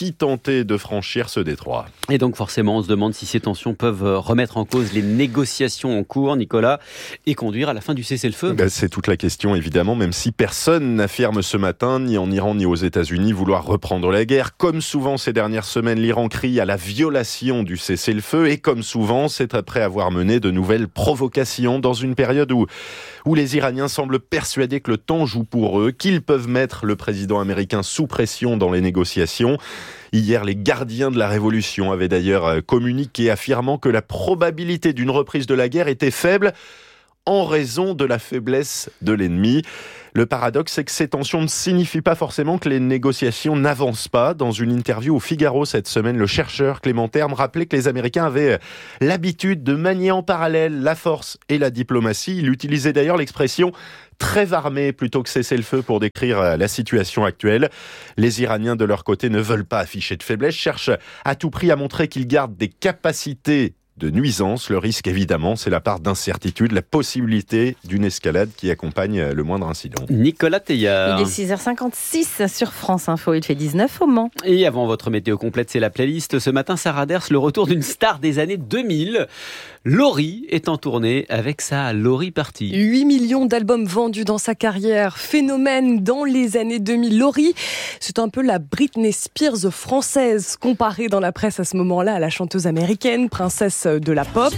qui tentait de franchir ce détroit. Et donc forcément, on se demande si ces tensions peuvent remettre en cause les négociations en cours, Nicolas, et conduire à la fin du cessez-le-feu. C'est toute la question, évidemment, même si personne n'affirme ce matin, ni en Iran ni aux États-Unis, vouloir reprendre la guerre. Comme souvent ces dernières semaines, l'Iran crie à la violation du cessez-le-feu, et comme souvent, c'est après avoir mené de nouvelles provocations dans une période où les Iraniens semblent persuadés que le temps joue pour eux, qu'ils peuvent mettre le président américain sous pression dans les négociations. Hier, les gardiens de la révolution avaient d'ailleurs communiqué affirmant que la probabilité d'une reprise de la guerre était faible en raison de la faiblesse de l'ennemi. Le paradoxe, c'est que ces tensions ne signifient pas forcément que les négociations n'avancent pas. Dans une interview au Figaro cette semaine, le chercheur Clément Terme rappelait que les Américains avaient l'habitude de manier en parallèle la force et la diplomatie. Il utilisait d'ailleurs l'expression « trêve armée » plutôt que cessez-le-feu pour décrire la situation actuelle. Les Iraniens, de leur côté, ne veulent pas afficher de faiblesse, cherchent à tout prix à montrer qu'ils gardent des capacités de nuisance. Le risque, évidemment, c'est la part d'incertitude, la possibilité d'une escalade qui accompagne le moindre incident. Nicolas Teillard. Il est 6h56 sur France Info, il fait 19 au Mans. Et avant votre météo complète, c'est la playlist. Ce matin, Sarah Ders, le retour d'une star des années 2000. Laurie est en tournée avec sa Laurie Party. 8 millions d'albums vendus dans sa carrière. Phénomène dans les années 2000. Laurie, c'est un peu la Britney Spears française, comparée dans la presse à ce moment-là à la chanteuse américaine, princesse de la pop.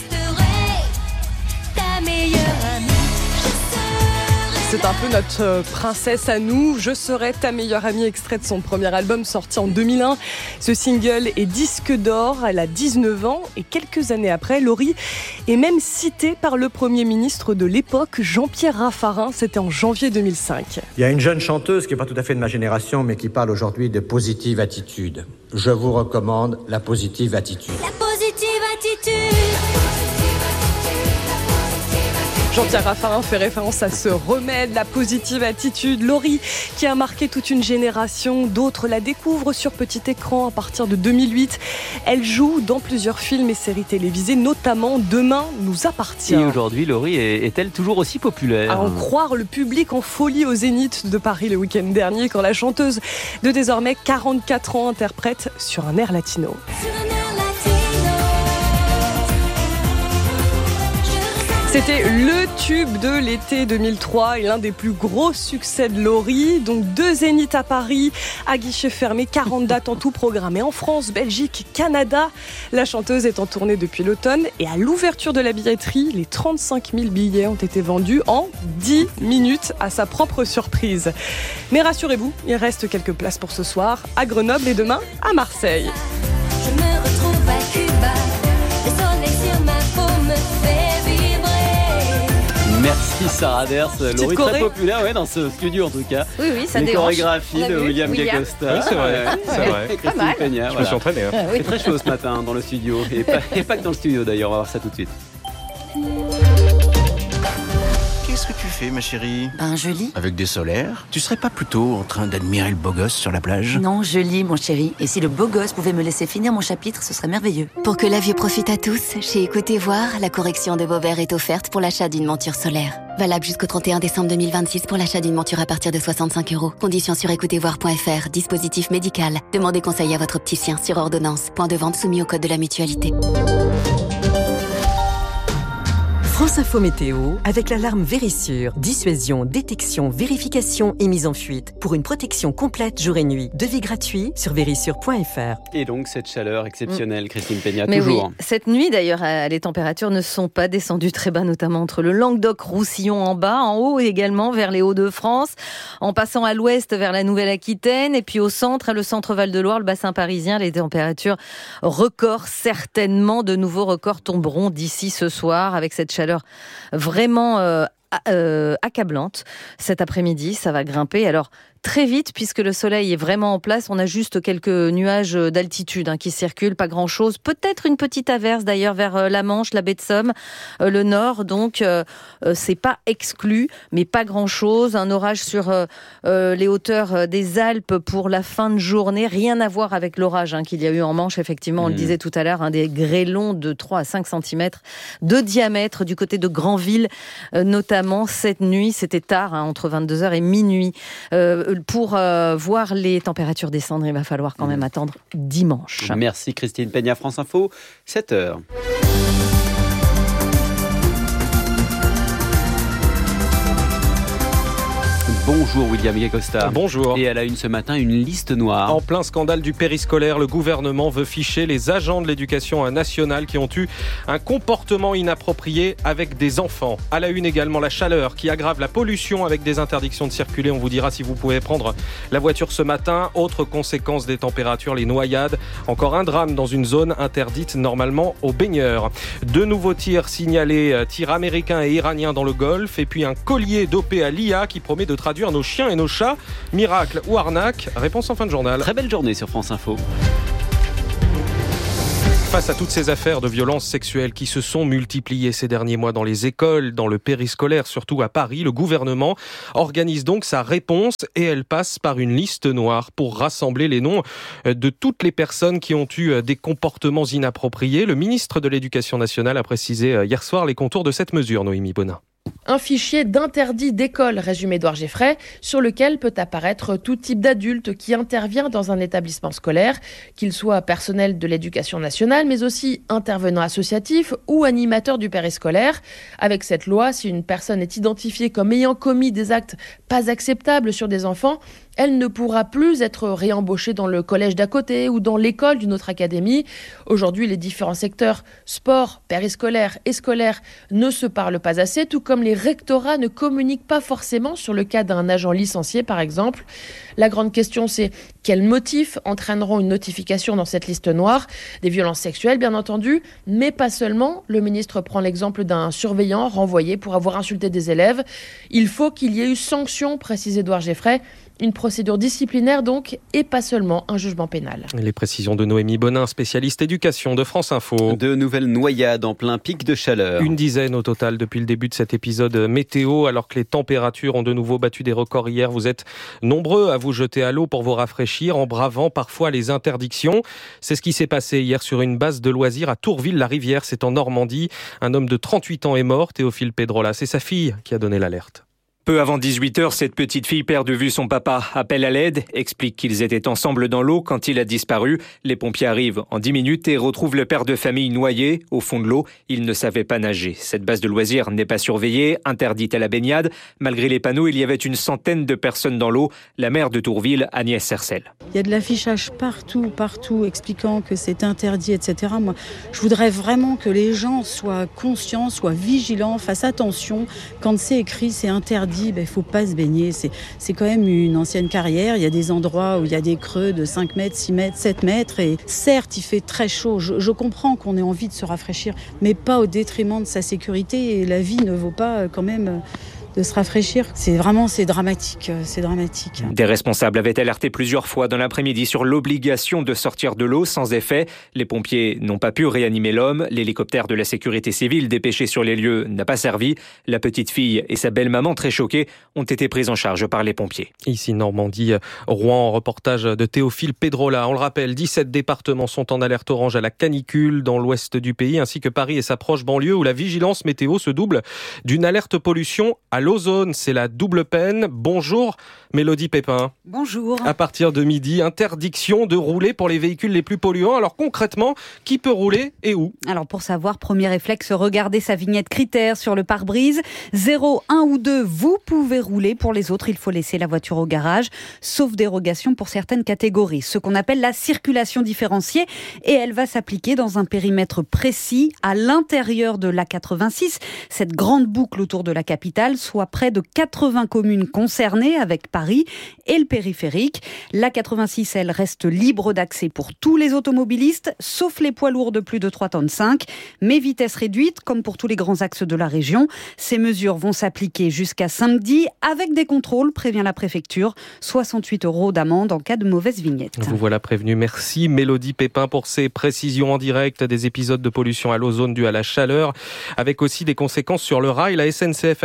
C'est un peu notre princesse à nous. Je serai ta meilleure amie, extrait de son premier album sorti en 2001. Ce single est disque d'or. Elle a 19 ans et quelques années après, Laurie est même citée par le Premier ministre de l'époque, Jean-Pierre Raffarin. C'était en janvier 2005. Il y a une jeune chanteuse qui n'est pas tout à fait de ma génération, mais qui parle aujourd'hui de positive attitude. Je vous recommande la positive attitude. La positive attitude. Jean-Pierre Raffarin fait référence à ce remède, la positive attitude. Laurie, qui a marqué toute une génération, d'autres la découvrent sur petit écran à partir de 2008. Elle joue dans plusieurs films et séries télévisées, notamment Demain nous appartient. Et aujourd'hui, Laurie est-elle toujours aussi populaire ? À en croire le public en folie au Zénith de Paris le week-end dernier, quand la chanteuse de désormais 44 ans interprète sur un air latino. C'était le tube de l'été 2003 et l'un des plus gros succès de Laurie. Donc 2 zéniths à Paris, à guichet fermé, 40 dates en tout programmées en France, Belgique, Canada. La chanteuse est en tournée depuis l'automne et à l'ouverture de la billetterie, les 35 000 billets ont été vendus en 10 minutes à sa propre surprise. Mais rassurez-vous, il reste quelques places pour ce soir à Grenoble et demain à Marseille. Je me retrouve à Cuba, le soleil sur ma peau me fait vibrer. Merci Sarah Ders, Laurie très populaire dans ce studio en tout cas. Oui, ça les dérange. chorégraphies de William Gacosta. Oui, c'est vrai. Et Christine Peña. Je me suis entraîné. C'est très chaud ce matin dans le studio. Et pas que dans le studio d'ailleurs, on va voir ça tout de suite. Qu'est-ce que tu fais, ma chérie ? Je lis. Avec des solaires ? Tu serais pas plutôt en train d'admirer le beau gosse sur la plage ? Non, je lis, mon chéri. Et si le beau gosse pouvait me laisser finir mon chapitre, ce serait merveilleux. Pour que la vue profite à tous, chez Écoutez Voir, la correction de vos verres est offerte pour l'achat d'une monture solaire. Valable jusqu'au 31 décembre 2026 pour l'achat d'une monture à partir de 65 €. Conditions sur écoutezvoir.fr. Dispositif médical. Demandez conseil à votre opticien sur ordonnance. Point de vente soumis au code de la mutualité. France Info Météo, avec l'alarme Vérissure. Dissuasion, détection, vérification et mise en fuite. Pour une protection complète jour et nuit. Devis gratuit sur vérissure.fr. Et donc cette chaleur exceptionnelle, Christine Peña, Mais toujours. oui, cette nuit d'ailleurs, les températures ne sont pas descendues très bas, notamment entre le Languedoc-Roussillon en bas, en haut également vers les Hauts-de-France, en passant à l'ouest vers la Nouvelle-Aquitaine, et puis au centre, le centre Val-de-Loire, le bassin parisien, les températures records, certainement de nouveaux records tomberont d'ici ce soir avec cette chaleur vraiment accablante. Cet après-midi, ça va grimper. Alors, très vite, puisque le soleil est vraiment en place. On a juste quelques nuages d'altitude qui circulent, pas grand-chose. Peut-être une petite averse d'ailleurs vers la Manche, la baie de Somme, le nord. Donc, c'est pas exclu, mais pas grand-chose. Un orage sur les hauteurs des Alpes pour la fin de journée. Rien à voir avec l'orage qu'il y a eu en Manche. Effectivement, on le disait tout à l'heure, des grêlons de 3 à 5 cm de diamètre du côté de Granville, notamment. notamment cette nuit. C'était tard, entre 22h et minuit. Pour voir les températures descendre, il va falloir quand même attendre dimanche. Merci Christine Peña, France Info, 7h. Bonjour William Gacosta. Bonjour. Et à la une ce matin, une liste noire. En plein scandale du périscolaire, le gouvernement veut ficher les agents de l'éducation nationale qui ont eu un comportement inapproprié avec des enfants. À la une également, la chaleur qui aggrave la pollution avec des interdictions de circuler. On vous dira si vous pouvez prendre la voiture ce matin. Autre conséquence des températures, les noyades. Encore un drame dans une zone interdite normalement aux baigneurs. De nouveaux tirs signalés, tirs américains et iraniens dans le Golfe. Et puis un collier dopé à l'IA qui promet de traduire nos chiens et nos chats. Miracle ou arnaque? Réponse en fin de journal. Très belle journée sur France Info. Face à toutes ces affaires de violences sexuelles qui se sont multipliées ces derniers mois dans les écoles, dans le périscolaire, surtout à Paris, le gouvernement organise donc sa réponse et elle passe par une liste noire pour rassembler les noms de toutes les personnes qui ont eu des comportements inappropriés. Le ministre de l'Éducation nationale a précisé hier soir les contours de cette mesure, Noémie Bonin. Un fichier d'interdit d'école, résume Édouard Geffray, sur lequel peut apparaître tout type d'adulte qui intervient dans un établissement scolaire, qu'il soit personnel de l'éducation nationale, mais aussi intervenant associatif ou animateur du périscolaire. Avec cette loi, si une personne est identifiée comme ayant commis des actes pas acceptables sur des enfants, elle ne pourra plus être réembauchée dans le collège d'à côté ou dans l'école d'une autre académie. Aujourd'hui, les différents secteurs sport, périscolaire et scolaire ne se parlent pas assez, tout comme les rectorats ne communiquent pas forcément sur le cas d'un agent licencié, par exemple. La grande question, c'est quels motifs entraîneront une notification dans cette liste noire? Des violences sexuelles, bien entendu, mais pas seulement. Le ministre prend l'exemple d'un surveillant renvoyé pour avoir insulté des élèves. Il faut qu'il y ait eu sanction, précise Édouard Geffray. Une procédure disciplinaire donc, et pas seulement un jugement pénal. Les précisions de Noémie Bonin, spécialiste éducation de France Info. De nouvelles noyades en plein pic de chaleur. Une dizaine au total depuis le début de cet épisode météo, alors que les températures ont de nouveau battu des records hier. Vous êtes nombreux à vous jeter à l'eau pour vous rafraîchir, en bravant parfois les interdictions. C'est ce qui s'est passé hier sur une base de loisirs à Tourville-la-Rivière, c'est en Normandie. Un homme de 38 ans est mort, Théophile Pedrola. C'est sa fille qui a donné l'alerte. Peu avant 18h, cette petite fille perd de vue son papa, appelle à l'aide, explique qu'ils étaient ensemble dans l'eau quand il a disparu. Les pompiers arrivent en 10 minutes et retrouvent le père de famille noyé au fond de l'eau. Il ne savait pas nager. Cette base de loisirs n'est pas surveillée, interdite à la baignade. Malgré les panneaux, il y avait une centaine de personnes dans l'eau. La maire de Tourville, Agnès Sercel. Il y a de l'affichage partout, expliquant que c'est interdit, etc. Moi, je voudrais vraiment que les gens soient conscients, soient vigilants, fassent attention. Quand c'est écrit, c'est interdit. Il ne faut pas se baigner, c'est quand même une ancienne carrière, il y a des endroits où il y a des creux de 5 mètres, 6 mètres, 7 mètres et certes il fait très chaud, je comprends qu'on ait envie de se rafraîchir mais pas au détriment de sa sécurité et la vie ne vaut pas quand même de se rafraîchir. C'est dramatique, c'est dramatique. Des responsables avaient alerté plusieurs fois dans l'après-midi sur l'obligation de sortir de l'eau sans effet. Les pompiers n'ont pas pu réanimer l'homme. L'hélicoptère de la sécurité civile dépêché sur les lieux n'a pas servi. La petite fille et sa belle-maman, très choquées, ont été prises en charge par les pompiers. Ici Normandie, Rouen, reportage de Théophile Pedrola. On le rappelle, 17 départements sont en alerte orange à la canicule dans l'ouest du pays, ainsi que Paris et sa proche banlieue où la vigilance météo se double d'une alerte pollution à l'ozone. C'est la double peine. Bonjour Mélodie Pépin. Bonjour. À partir de midi, interdiction de rouler pour les véhicules les plus polluants. Alors concrètement, qui peut rouler et où? Alors pour savoir, premier réflexe, regardez sa vignette critère sur le pare-brise. 0, 1 ou 2, vous pouvez rouler. Pour les autres, il faut laisser la voiture au garage, sauf dérogation pour certaines catégories. Ce qu'on appelle la circulation différenciée et elle va s'appliquer dans un périmètre précis à l'intérieur de l'A86, cette grande boucle autour de la capitale, soit près de 80 communes concernées avec Paris et le périphérique. L'A86, elle reste libre d'accès pour tous les automobilistes, sauf les poids lourds de plus de 3,5 tonnes, mais vitesse réduite, comme pour tous les grands axes de la région. Ces mesures vont s'appliquer jusqu'à samedi, avec des contrôles, prévient la préfecture. 68 € d'amende en cas de mauvaise vignette. Vous voilà prévenu. Merci Mélodie Pépin pour ces précisions en direct des épisodes de pollution à l'ozone due à la chaleur, avec aussi des conséquences sur le rail. La SNCF annule des trains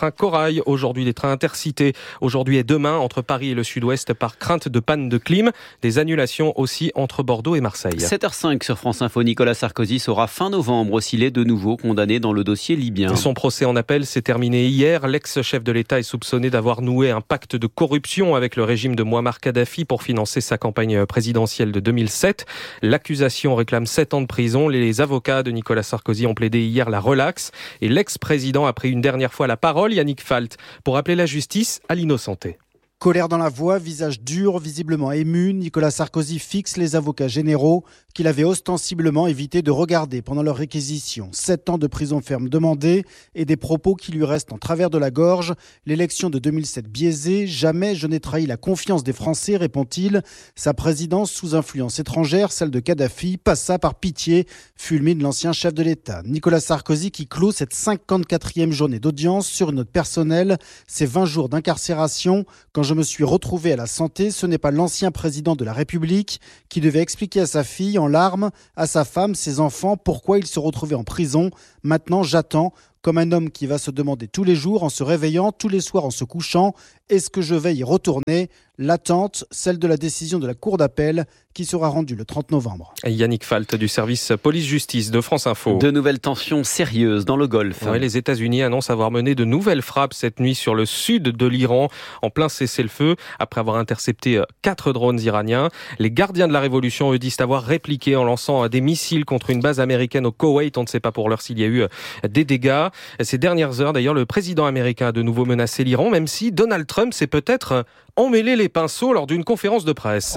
trains Corail, aujourd'hui des trains intercités, aujourd'hui et demain entre Paris et le sud-ouest par crainte de panne de clim. Des annulations aussi entre Bordeaux et Marseille. 7h05 sur France Info, Nicolas Sarkozy saura fin novembre s'il est de nouveau condamné dans le dossier libyen. Son procès en appel s'est terminé hier. L'ex-chef de l'État est soupçonné d'avoir noué un pacte de corruption avec le régime de Mouammar Kadhafi pour financer sa campagne présidentielle de 2007. L'accusation réclame 7 ans de prison. Les avocats de Nicolas Sarkozy ont plaidé hier la relaxe et l'ex-président a pris une dernière fois la parole, Yannick Falt, pour appeler la justice à l'innocenté. Colère dans la voix, visage dur, visiblement ému, Nicolas Sarkozy fixe les avocats généraux qu'il avait ostensiblement évité de regarder pendant leur réquisition. 7 ans de prison ferme demandés et des propos qui lui restent en travers de la gorge. L'élection de 2007 biaisée, jamais je n'ai trahi la confiance des Français, répond-il. Sa présidence sous influence étrangère, celle de Kadhafi, passa par pitié, fulmine l'ancien chef de l'État. Nicolas Sarkozy qui clôt cette 54e journée d'audience sur une note personnelle, ses 20 jours d'incarcération. Quand je me suis retrouvé à la santé, ce n'est pas l'ancien président de la République qui devait expliquer à sa fille en larmes, à sa femme, ses enfants, pourquoi il se retrouvait en prison. Maintenant, j'attends, comme un homme qui va se demander tous les jours en se réveillant, tous les soirs en se couchant, est-ce que je vais y retourner ? L'attente, celle de la décision de la Cour d'appel qui sera rendue le 30 novembre. Yannick Falt du service police-justice de France Info. De nouvelles tensions sérieuses dans le Golfe. Ouais, les États-Unis annoncent avoir mené de nouvelles frappes cette nuit sur le sud de l'Iran en plein cessez-le-feu après avoir intercepté 4 drones iraniens. Les gardiens de la révolution, eux, disent avoir répliqué en lançant des missiles contre une base américaine au Koweït. On ne sait pas pour l'heure s'il y a eu des dégâts. Ces dernières heures, d'ailleurs, le président américain a de nouveau menacé l'Iran, même si Donald Trump s'est peut-être emmêlé les pinceaux lors d'une conférence de presse.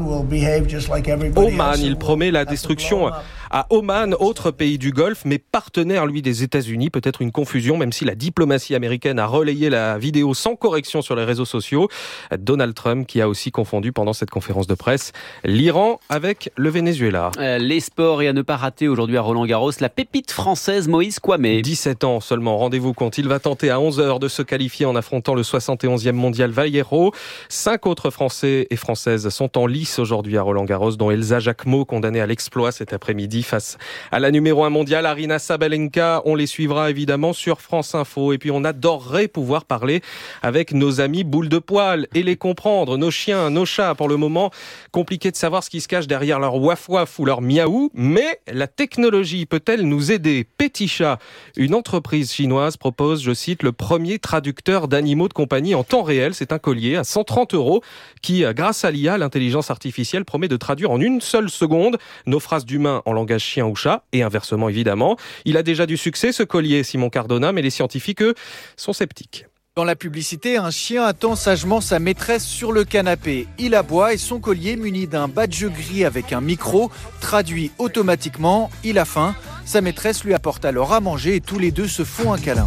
Oman, il promet la destruction à Oman, autre pays du Golfe, mais partenaire, lui, des États-Unis. Peut-être une confusion, même si la diplomatie américaine a relayé la vidéo sans correction sur les réseaux sociaux. Donald Trump qui a aussi confondu pendant cette conférence de presse l'Iran avec le Venezuela. Les sports et à ne pas rater aujourd'hui à Roland-Garros, la pépite française Moïse Kouamé. 17 ans seulement, rendez-vous compte. Il va tenter à 11h de se qualifier en affrontant le 71e mondial Vallejo. 5 autres Français et Françaises sont en lice aujourd'hui à Roland-Garros, dont Elsa Jacquemot, condamnée à l'exploit cet après-midi face à la numéro 1 mondiale, Aryna Sabalenka. On les suivra évidemment sur France Info. Et puis on adorerait pouvoir parler avec nos amis boules de poil et les comprendre. Nos chiens, nos chats, pour le moment, compliqué de savoir ce qui se cache derrière leur waf-waf ou leur miaou. Mais la technologie peut-elle nous aider ? Petit Chat, une entreprise chinoise propose, je cite, le premier traducteur d'animaux de compagnie en temps réel. C'est un collier à 130 € qui, grâce à l'IA, l'intelligence artificielle, promet de traduire en une seule seconde nos phrases d'humains en langage chien ou chat, et inversement évidemment. Il a déjà du succès, ce collier, Simon Cardona, mais les scientifiques, eux, sont sceptiques. Dans la publicité, un chien attend sagement sa maîtresse sur le canapé. Il aboie et son collier, muni d'un badge gris avec un micro, traduit automatiquement « il a faim ». Sa maîtresse lui apporte alors à manger et tous les deux se font un câlin.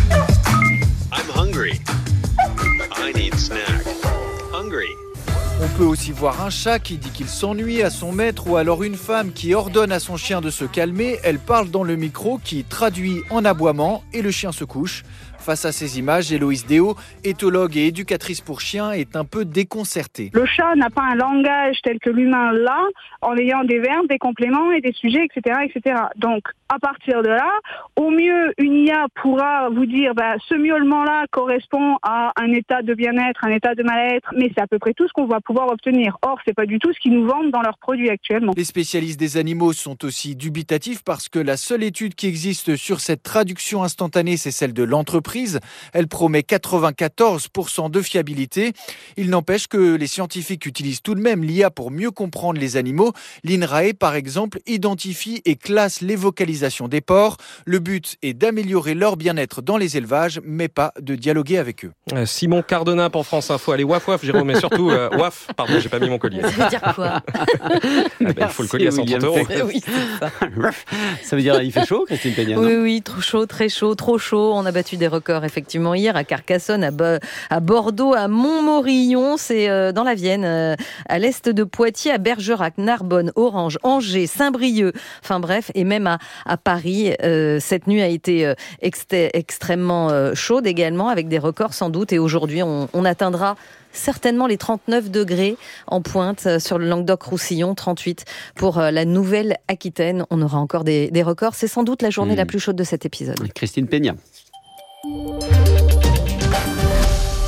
I'm hungry. I need snack. Hungry. On peut aussi voir un chat qui dit qu'il s'ennuie à son maître ou alors une femme qui ordonne à son chien de se calmer. Elle parle dans le micro qui traduit en aboiement et le chien se couche. Face à ces images, Héloïse Déo, éthologue et éducatrice pour chiens, est un peu déconcertée. Le chat n'a pas un langage tel que l'humain l'a, en ayant des verbes, des compléments et des sujets, etc., etc. Donc, à partir de là, au mieux, une IA pourra vous dire ce miaulement-là correspond à un état de bien-être, un état de mal-être, mais c'est à peu près tout ce qu'on va pouvoir obtenir. Or, c'est pas du tout ce qu'ils nous vendent dans leurs produits actuellement. Les spécialistes des animaux sont aussi dubitatifs parce que la seule étude qui existe sur cette traduction instantanée, c'est celle de l'entreprise. Elle promet 94% de fiabilité. Il n'empêche que les scientifiques utilisent tout de même l'IA pour mieux comprendre les animaux. L'INRAE, par exemple, identifie et classe les vocalisations des porcs. Le but est d'améliorer leur bien-être dans les élevages, mais pas de dialoguer avec eux. Simon Cardona pour France Info. Allez, waf waf, Jérôme, mais surtout waf. Pardon, j'ai pas mis mon collier. Ça veut dire quoi? Il faut le collier à 130 €. Oui, c'est ça. Ça veut dire il fait chaud, Christine Peña? Oui, trop chaud, très chaud, trop chaud. On a battu des records effectivement hier à Carcassonne, à Bordeaux, à Montmorillon, c'est dans la Vienne, à l'est de Poitiers, à Bergerac, Narbonne, Orange, Angers, Saint-Brieuc, enfin bref, et même à Paris. Cette nuit a été extrêmement chaude également, avec des records sans doute, et aujourd'hui on atteindra certainement les 39 degrés en pointe sur le Languedoc-Roussillon, 38 pour la Nouvelle-Aquitaine. On aura encore des records. C'est sans doute la journée la plus chaude de cet épisode. Christine Peña.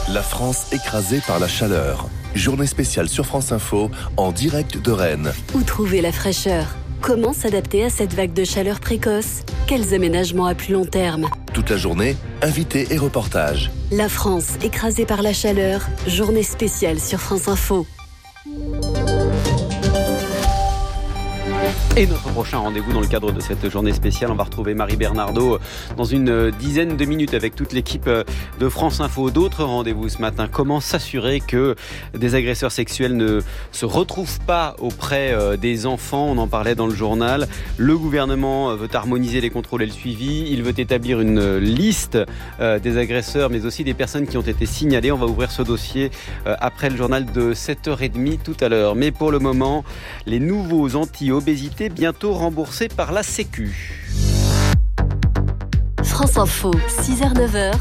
La France écrasée par la chaleur. Journée spéciale sur France Info, en direct de Rennes. Où trouver la fraîcheur ? Comment s'adapter à cette vague de chaleur précoce ? Quels aménagements à plus long terme ? Toute la journée, invités et reportages. La France écrasée par la chaleur, journée spéciale sur France Info. Et notre prochain rendez-vous dans le cadre de cette journée spéciale, on va retrouver Marie Bernardo dans une dizaine de minutes avec toute l'équipe de France Info. D'autres rendez-vous ce matin, comment s'assurer que des agresseurs sexuels ne se retrouvent pas auprès des enfants, on en parlait dans le journal. Le gouvernement veut harmoniser les contrôles et le suivi, il veut établir une liste des agresseurs mais aussi des personnes qui ont été signalées. On va ouvrir ce dossier après le journal de 7h30 tout à l'heure. Mais pour le moment, les nouveaux anti-obésité bientôt remboursés par la Sécu. France Info, 6h-9h,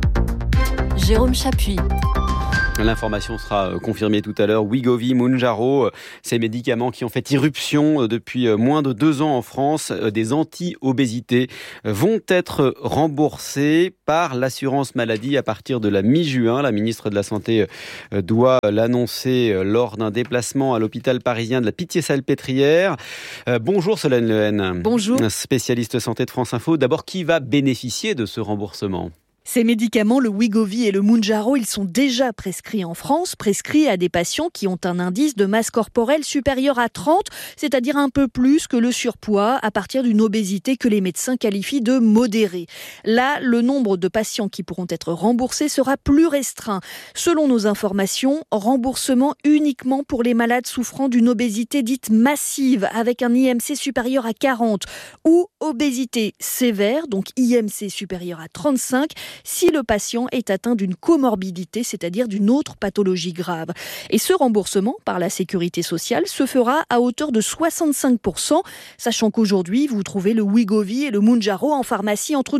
Jérôme Chapuis. L'information sera confirmée tout à l'heure. Wegovy, Mounjaro, ces médicaments qui ont fait irruption depuis moins de 2 ans en France, des anti-obésité, vont être remboursés par l'assurance maladie à partir de la mi-juin. La ministre de la Santé doit l'annoncer lors d'un déplacement à l'hôpital parisien de la Pitié-Salpêtrière. Bonjour Solène Lehen. Bonjour. Spécialiste santé de France Info. D'abord, qui va bénéficier de ce remboursement ? Ces médicaments, le Wegovy et le Mounjaro, ils sont déjà prescrits en France, prescrits à des patients qui ont un indice de masse corporelle supérieur à 30, c'est-à-dire un peu plus que le surpoids, à partir d'une obésité que les médecins qualifient de modérée. Là, le nombre de patients qui pourront être remboursés sera plus restreint. Selon nos informations, remboursement uniquement pour les malades souffrant d'une obésité dite massive, avec un IMC supérieur à 40, ou obésité sévère, donc IMC supérieur à 35, si le patient est atteint d'une comorbidité, c'est-à-dire d'une autre pathologie grave. Et ce remboursement par la Sécurité sociale se fera à hauteur de 65%, sachant qu'aujourd'hui, vous trouvez le Wegovy et le Mounjaro en pharmacie entre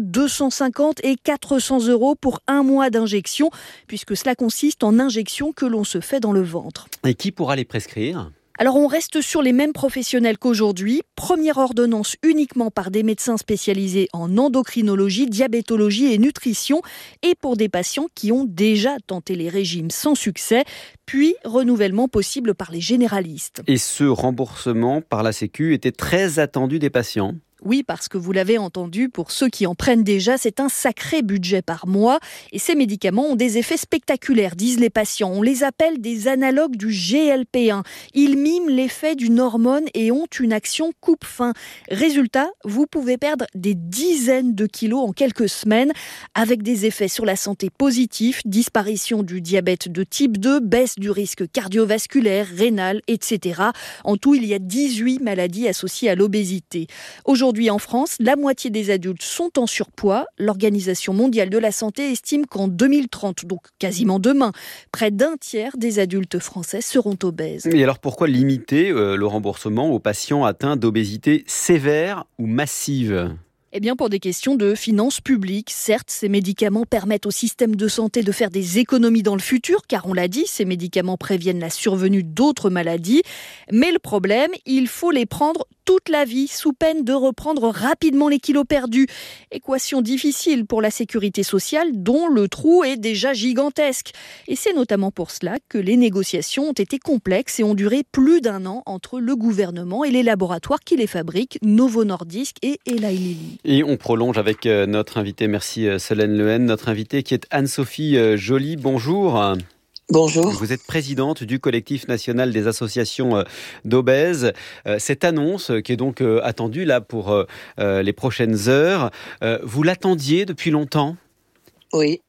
250 et 400 € pour 1 mois d'injection, puisque cela consiste en injections que l'on se fait dans le ventre. Et qui pourra les prescrire ? Alors on reste sur les mêmes professionnels qu'aujourd'hui. Première ordonnance uniquement par des médecins spécialisés en endocrinologie, diabétologie et nutrition, et pour des patients qui ont déjà tenté les régimes sans succès, puis renouvellement possible par les généralistes. Et ce remboursement par la Sécu était très attendu des patients. Oui, parce que vous l'avez entendu, pour ceux qui en prennent déjà, c'est un sacré budget par mois. Et ces médicaments ont des effets spectaculaires, disent les patients. On les appelle des analogues du GLP-1. Ils miment l'effet d'une hormone et ont une action coupe-faim. Résultat, vous pouvez perdre des dizaines de kilos en quelques semaines, avec des effets sur la santé positifs, disparition du diabète de type 2, baisse du risque cardiovasculaire, rénal, etc. En tout, il y a 18 maladies associées à l'obésité. Aujourd'hui, en France, la moitié des adultes sont en surpoids. L'Organisation mondiale de la santé estime qu'en 2030, donc quasiment demain, près d'un tiers des adultes français seront obèses. Et alors pourquoi limiter le remboursement aux patients atteints d'obésité sévère ou massive ? Eh bien, pour des questions de finances publiques. Certes, ces médicaments permettent au système de santé de faire des économies dans le futur, car on l'a dit, ces médicaments préviennent la survenue d'autres maladies. Mais le problème, il faut les prendre toute la vie, sous peine de reprendre rapidement les kilos perdus. Équation difficile pour la sécurité sociale, dont le trou est déjà gigantesque. Et c'est notamment pour cela que les négociations ont été complexes et ont duré plus d'1 an entre le gouvernement et les laboratoires qui les fabriquent, Novo Nordisk et Eli Lilly. Et on prolonge avec notre invitée, merci Solène Lehen, notre invitée qui est Anne-Sophie Joly. Bonjour. Bonjour. Vous êtes présidente du collectif national des associations d'obèses. Cette annonce qui est donc attendue là pour les prochaines heures, vous l'attendiez depuis longtemps ? Oui,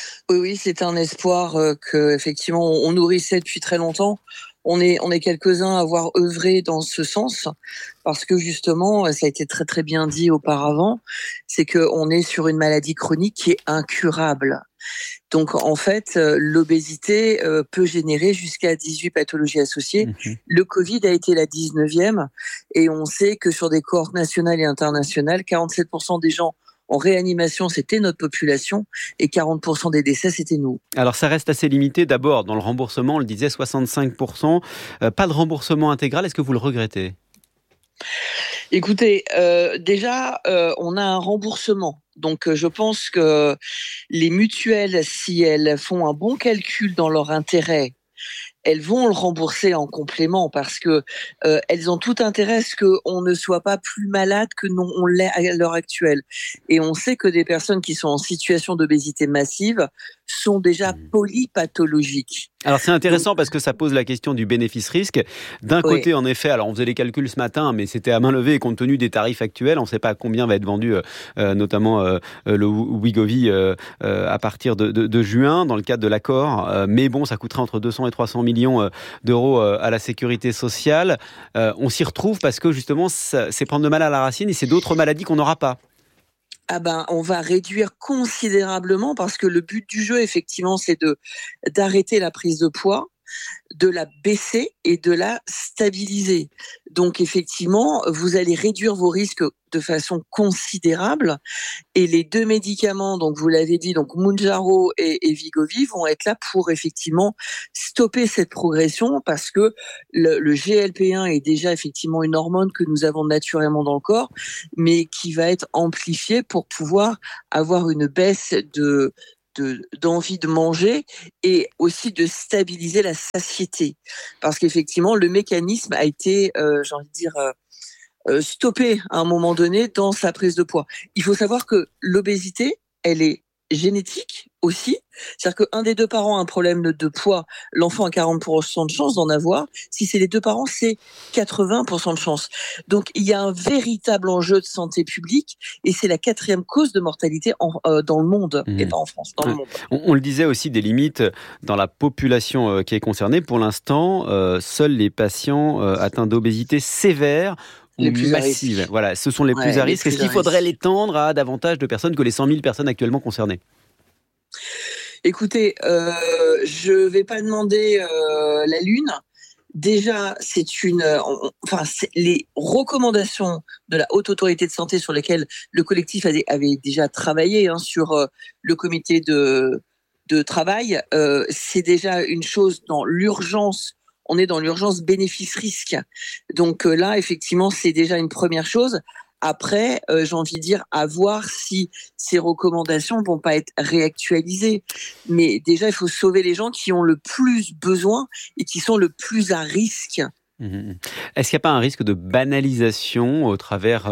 c'est un espoir que effectivement on nourrissait depuis très longtemps. On est quelques-uns à avoir œuvré dans ce sens parce que justement, ça a été très très bien dit auparavant, c'est qu'on est sur une maladie chronique qui est incurable. Donc en fait, l'obésité peut générer jusqu'à 18 pathologies associées. Le Covid a été la 19e et on sait que sur des cohortes nationales et internationales, 47% des gens en réanimation, c'était notre population et 40% des décès, c'était nous. Alors ça reste assez limité. D'abord, dans le remboursement, on le disait, 65%. Pas de remboursement intégral. Est-ce que vous le regrettez ? Écoutez, déjà, on a un remboursement Donc je pense que les mutuelles, si elles font un bon calcul dans leur intérêt, elles vont le rembourser en complément parce que elles ont tout intérêt à ce qu'on ne soit pas plus malade que on l'est à l'heure actuelle. Et on sait que des personnes qui sont en situation d'obésité massive sont déjà polypathologiques. Alors c'est intéressant parce que ça pose la question du bénéfice-risque. D'un côté, en effet, alors on faisait les calculs ce matin, mais c'était à main levée et compte tenu des tarifs actuels, on ne sait pas à combien va être vendu notamment le Wegovy à partir de juin dans le cadre de l'accord. Mais bon, ça coûterait entre 200 et 300 millions d'euros à la sécurité sociale. On s'y retrouve parce que justement, c'est prendre le mal à la racine et c'est d'autres maladies qu'on n'aura pas. On va réduire considérablement parce que le but du jeu, effectivement, c'est d'arrêter la prise de poids, de la baisser et de la stabiliser. Donc, effectivement, vous allez réduire vos risques de façon considérable et les 2 médicaments, donc vous l'avez dit, donc Mounjaro et Wegovy vont être là pour effectivement stopper cette progression parce que le GLP-1 est déjà effectivement une hormone que nous avons naturellement dans le corps, mais qui va être amplifiée pour pouvoir avoir une baisse d'envie de manger et aussi de stabiliser la satiété. Parce qu'effectivement, le mécanisme a été, j'ai envie de dire, stoppé à un moment donné dans sa prise de poids. Il faut savoir que l'obésité, elle est génétique aussi. C'est-à-dire qu'un des 2 parents a un problème de poids, l'enfant a 40% de chance d'en avoir. Si c'est les 2 parents, c'est 80% de chance. Donc, il y a un véritable enjeu de santé publique et c'est la 4e cause de mortalité dans le monde, et pas en France, dans le monde. On le disait aussi, des limites dans la population qui est concernée. Pour l'instant, seuls les patients atteints d'obésité sévère ou massive. Voilà, ce sont les plus à risque. Est-ce qu'il faudrait l'étendre à davantage de personnes que les 100 000 personnes actuellement concernées ? Écoutez, je vais pas demander la lune. Déjà, c'est les recommandations de la Haute Autorité de Santé sur lesquelles le collectif avait déjà travaillé sur le comité de travail. C'est déjà une chose dans l'urgence. On est dans l'urgence bénéfice-risque. Donc là, effectivement, c'est déjà une première chose. Après, j'ai envie de dire, à voir si ces recommandations vont pas être réactualisées. Mais déjà, il faut sauver les gens qui ont le plus besoin et qui sont le plus à risque. Est-ce qu'il n'y a pas un risque de banalisation au travers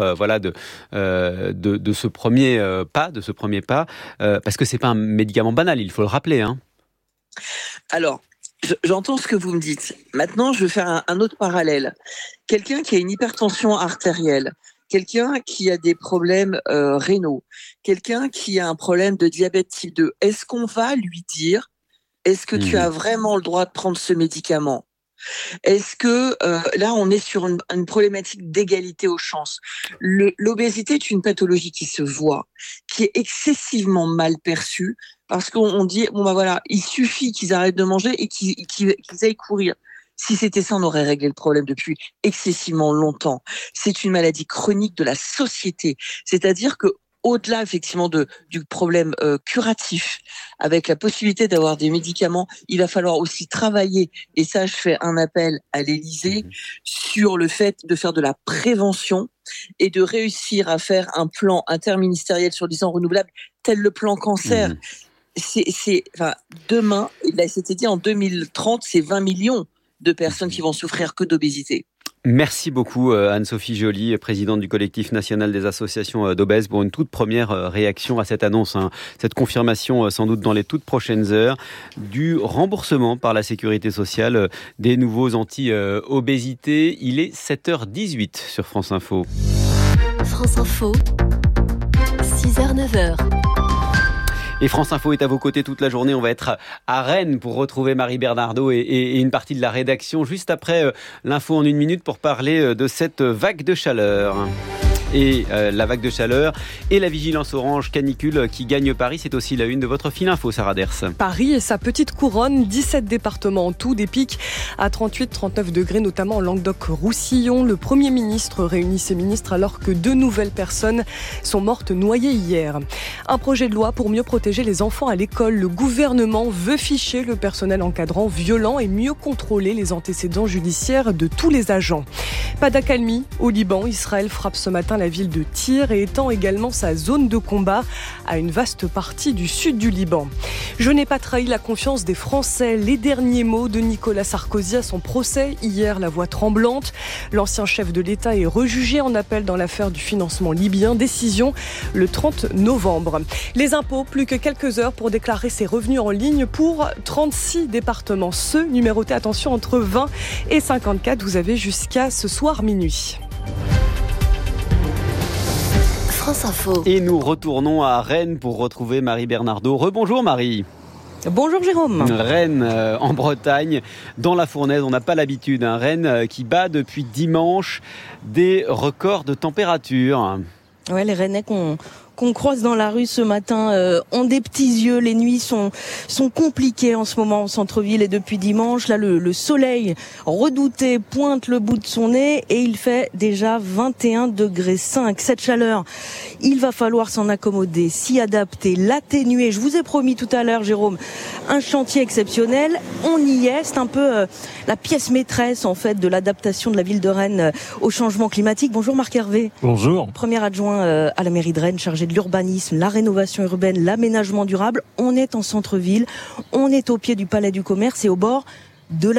de ce premier pas, parce que c'est pas un médicament banal, il faut le rappeler. Alors, j'entends ce que vous me dites. Maintenant, je vais faire un autre parallèle. Quelqu'un qui a une hypertension artérielle, quelqu'un qui a des problèmes rénaux, quelqu'un qui a un problème de diabète type 2, est-ce qu'on va lui dire « Est-ce que tu as vraiment le droit de prendre ce médicament ?» Est-ce que là, on est sur une problématique d'égalité aux chances. L'obésité est une pathologie qui se voit, qui est excessivement mal perçue, parce qu'on dit, il suffit qu'ils arrêtent de manger et qu'ils aillent courir. Si c'était ça, on aurait réglé le problème depuis excessivement longtemps. C'est une maladie chronique de la société. C'est-à-dire que au-delà effectivement du problème curatif, avec la possibilité d'avoir des médicaments, il va falloir aussi travailler, et ça je fais un appel à l'Élysée, sur le fait de faire de la prévention et de réussir à faire un plan interministériel sur 10 ans renouvelables, tel le plan cancer. Demain, c'était dit en 2030, c'est 20 millions de personnes qui vont souffrir que d'obésité. Merci beaucoup Anne-Sophie Joly, présidente du collectif national des associations d'obèses, pour une toute première réaction à cette annonce, cette confirmation sans doute dans les toutes prochaines heures du remboursement par la sécurité sociale des nouveaux anti-obésité. Il est 7h18 sur France Info. France Info, 6h-9h. Et France Info est à vos côtés toute la journée. On va être à Rennes pour retrouver Marie Bernardaud et une partie de la rédaction juste après l'info en 1 minute pour parler de cette vague de chaleur. Et la vague de chaleur et la vigilance orange canicule qui gagne Paris, c'est aussi la une de votre fil info, Sarah Ders. Paris et sa petite couronne, 17 départements en tout, des pics à 38-39 degrés, notamment en Languedoc-Roussillon. Le Premier ministre réunit ses ministres alors que 2 nouvelles personnes sont mortes noyées hier. Un projet de loi pour mieux protéger les enfants à l'école. Le gouvernement veut ficher le personnel encadrant violent et mieux contrôler les antécédents judiciaires de tous les agents. Pas d'accalmie au Liban. Israël frappe ce matin la ville de Tyr et étend également sa zone de combat à une vaste partie du sud du Liban. Je n'ai pas trahi la confiance des Français. Les derniers mots de Nicolas Sarkozy à son procès hier, la voix tremblante. L'ancien chef de l'État est rejugé en appel dans l'affaire du financement libyen. Décision le 30 novembre. Les impôts, plus que quelques heures pour déclarer ses revenus en ligne pour 36 départements. Ceux numérotés, attention, entre 20 et 54. Vous avez jusqu'à ce soir minuit. France Info. Et nous retournons à Rennes pour retrouver Marie Bernardaud. Rebonjour Marie. Bonjour Jérôme. Rennes en Bretagne, dans la fournaise, on n'a pas l'habitude. Rennes qui bat depuis dimanche des records de température. Ouais, les Rennais qu'on croise dans la rue ce matin ont des petits yeux. Les nuits sont compliquées en ce moment en centre-ville et depuis dimanche, là le soleil redouté pointe le bout de son nez et il fait déjà 21,5 degrés. Cette chaleur, il va falloir s'en accommoder, s'y adapter, l'atténuer. Je vous ai promis tout à l'heure, Jérôme, un chantier exceptionnel. On y est. C'est un peu la pièce maîtresse en fait de l'adaptation de la ville de Rennes au changement climatique. Bonjour Marc Hervé. Bonjour. Premier adjoint à la mairie de Rennes, chargé de l'urbanisme, la rénovation urbaine, l'aménagement durable. On est en centre-ville, on est au pied du Palais du Commerce et au bord de la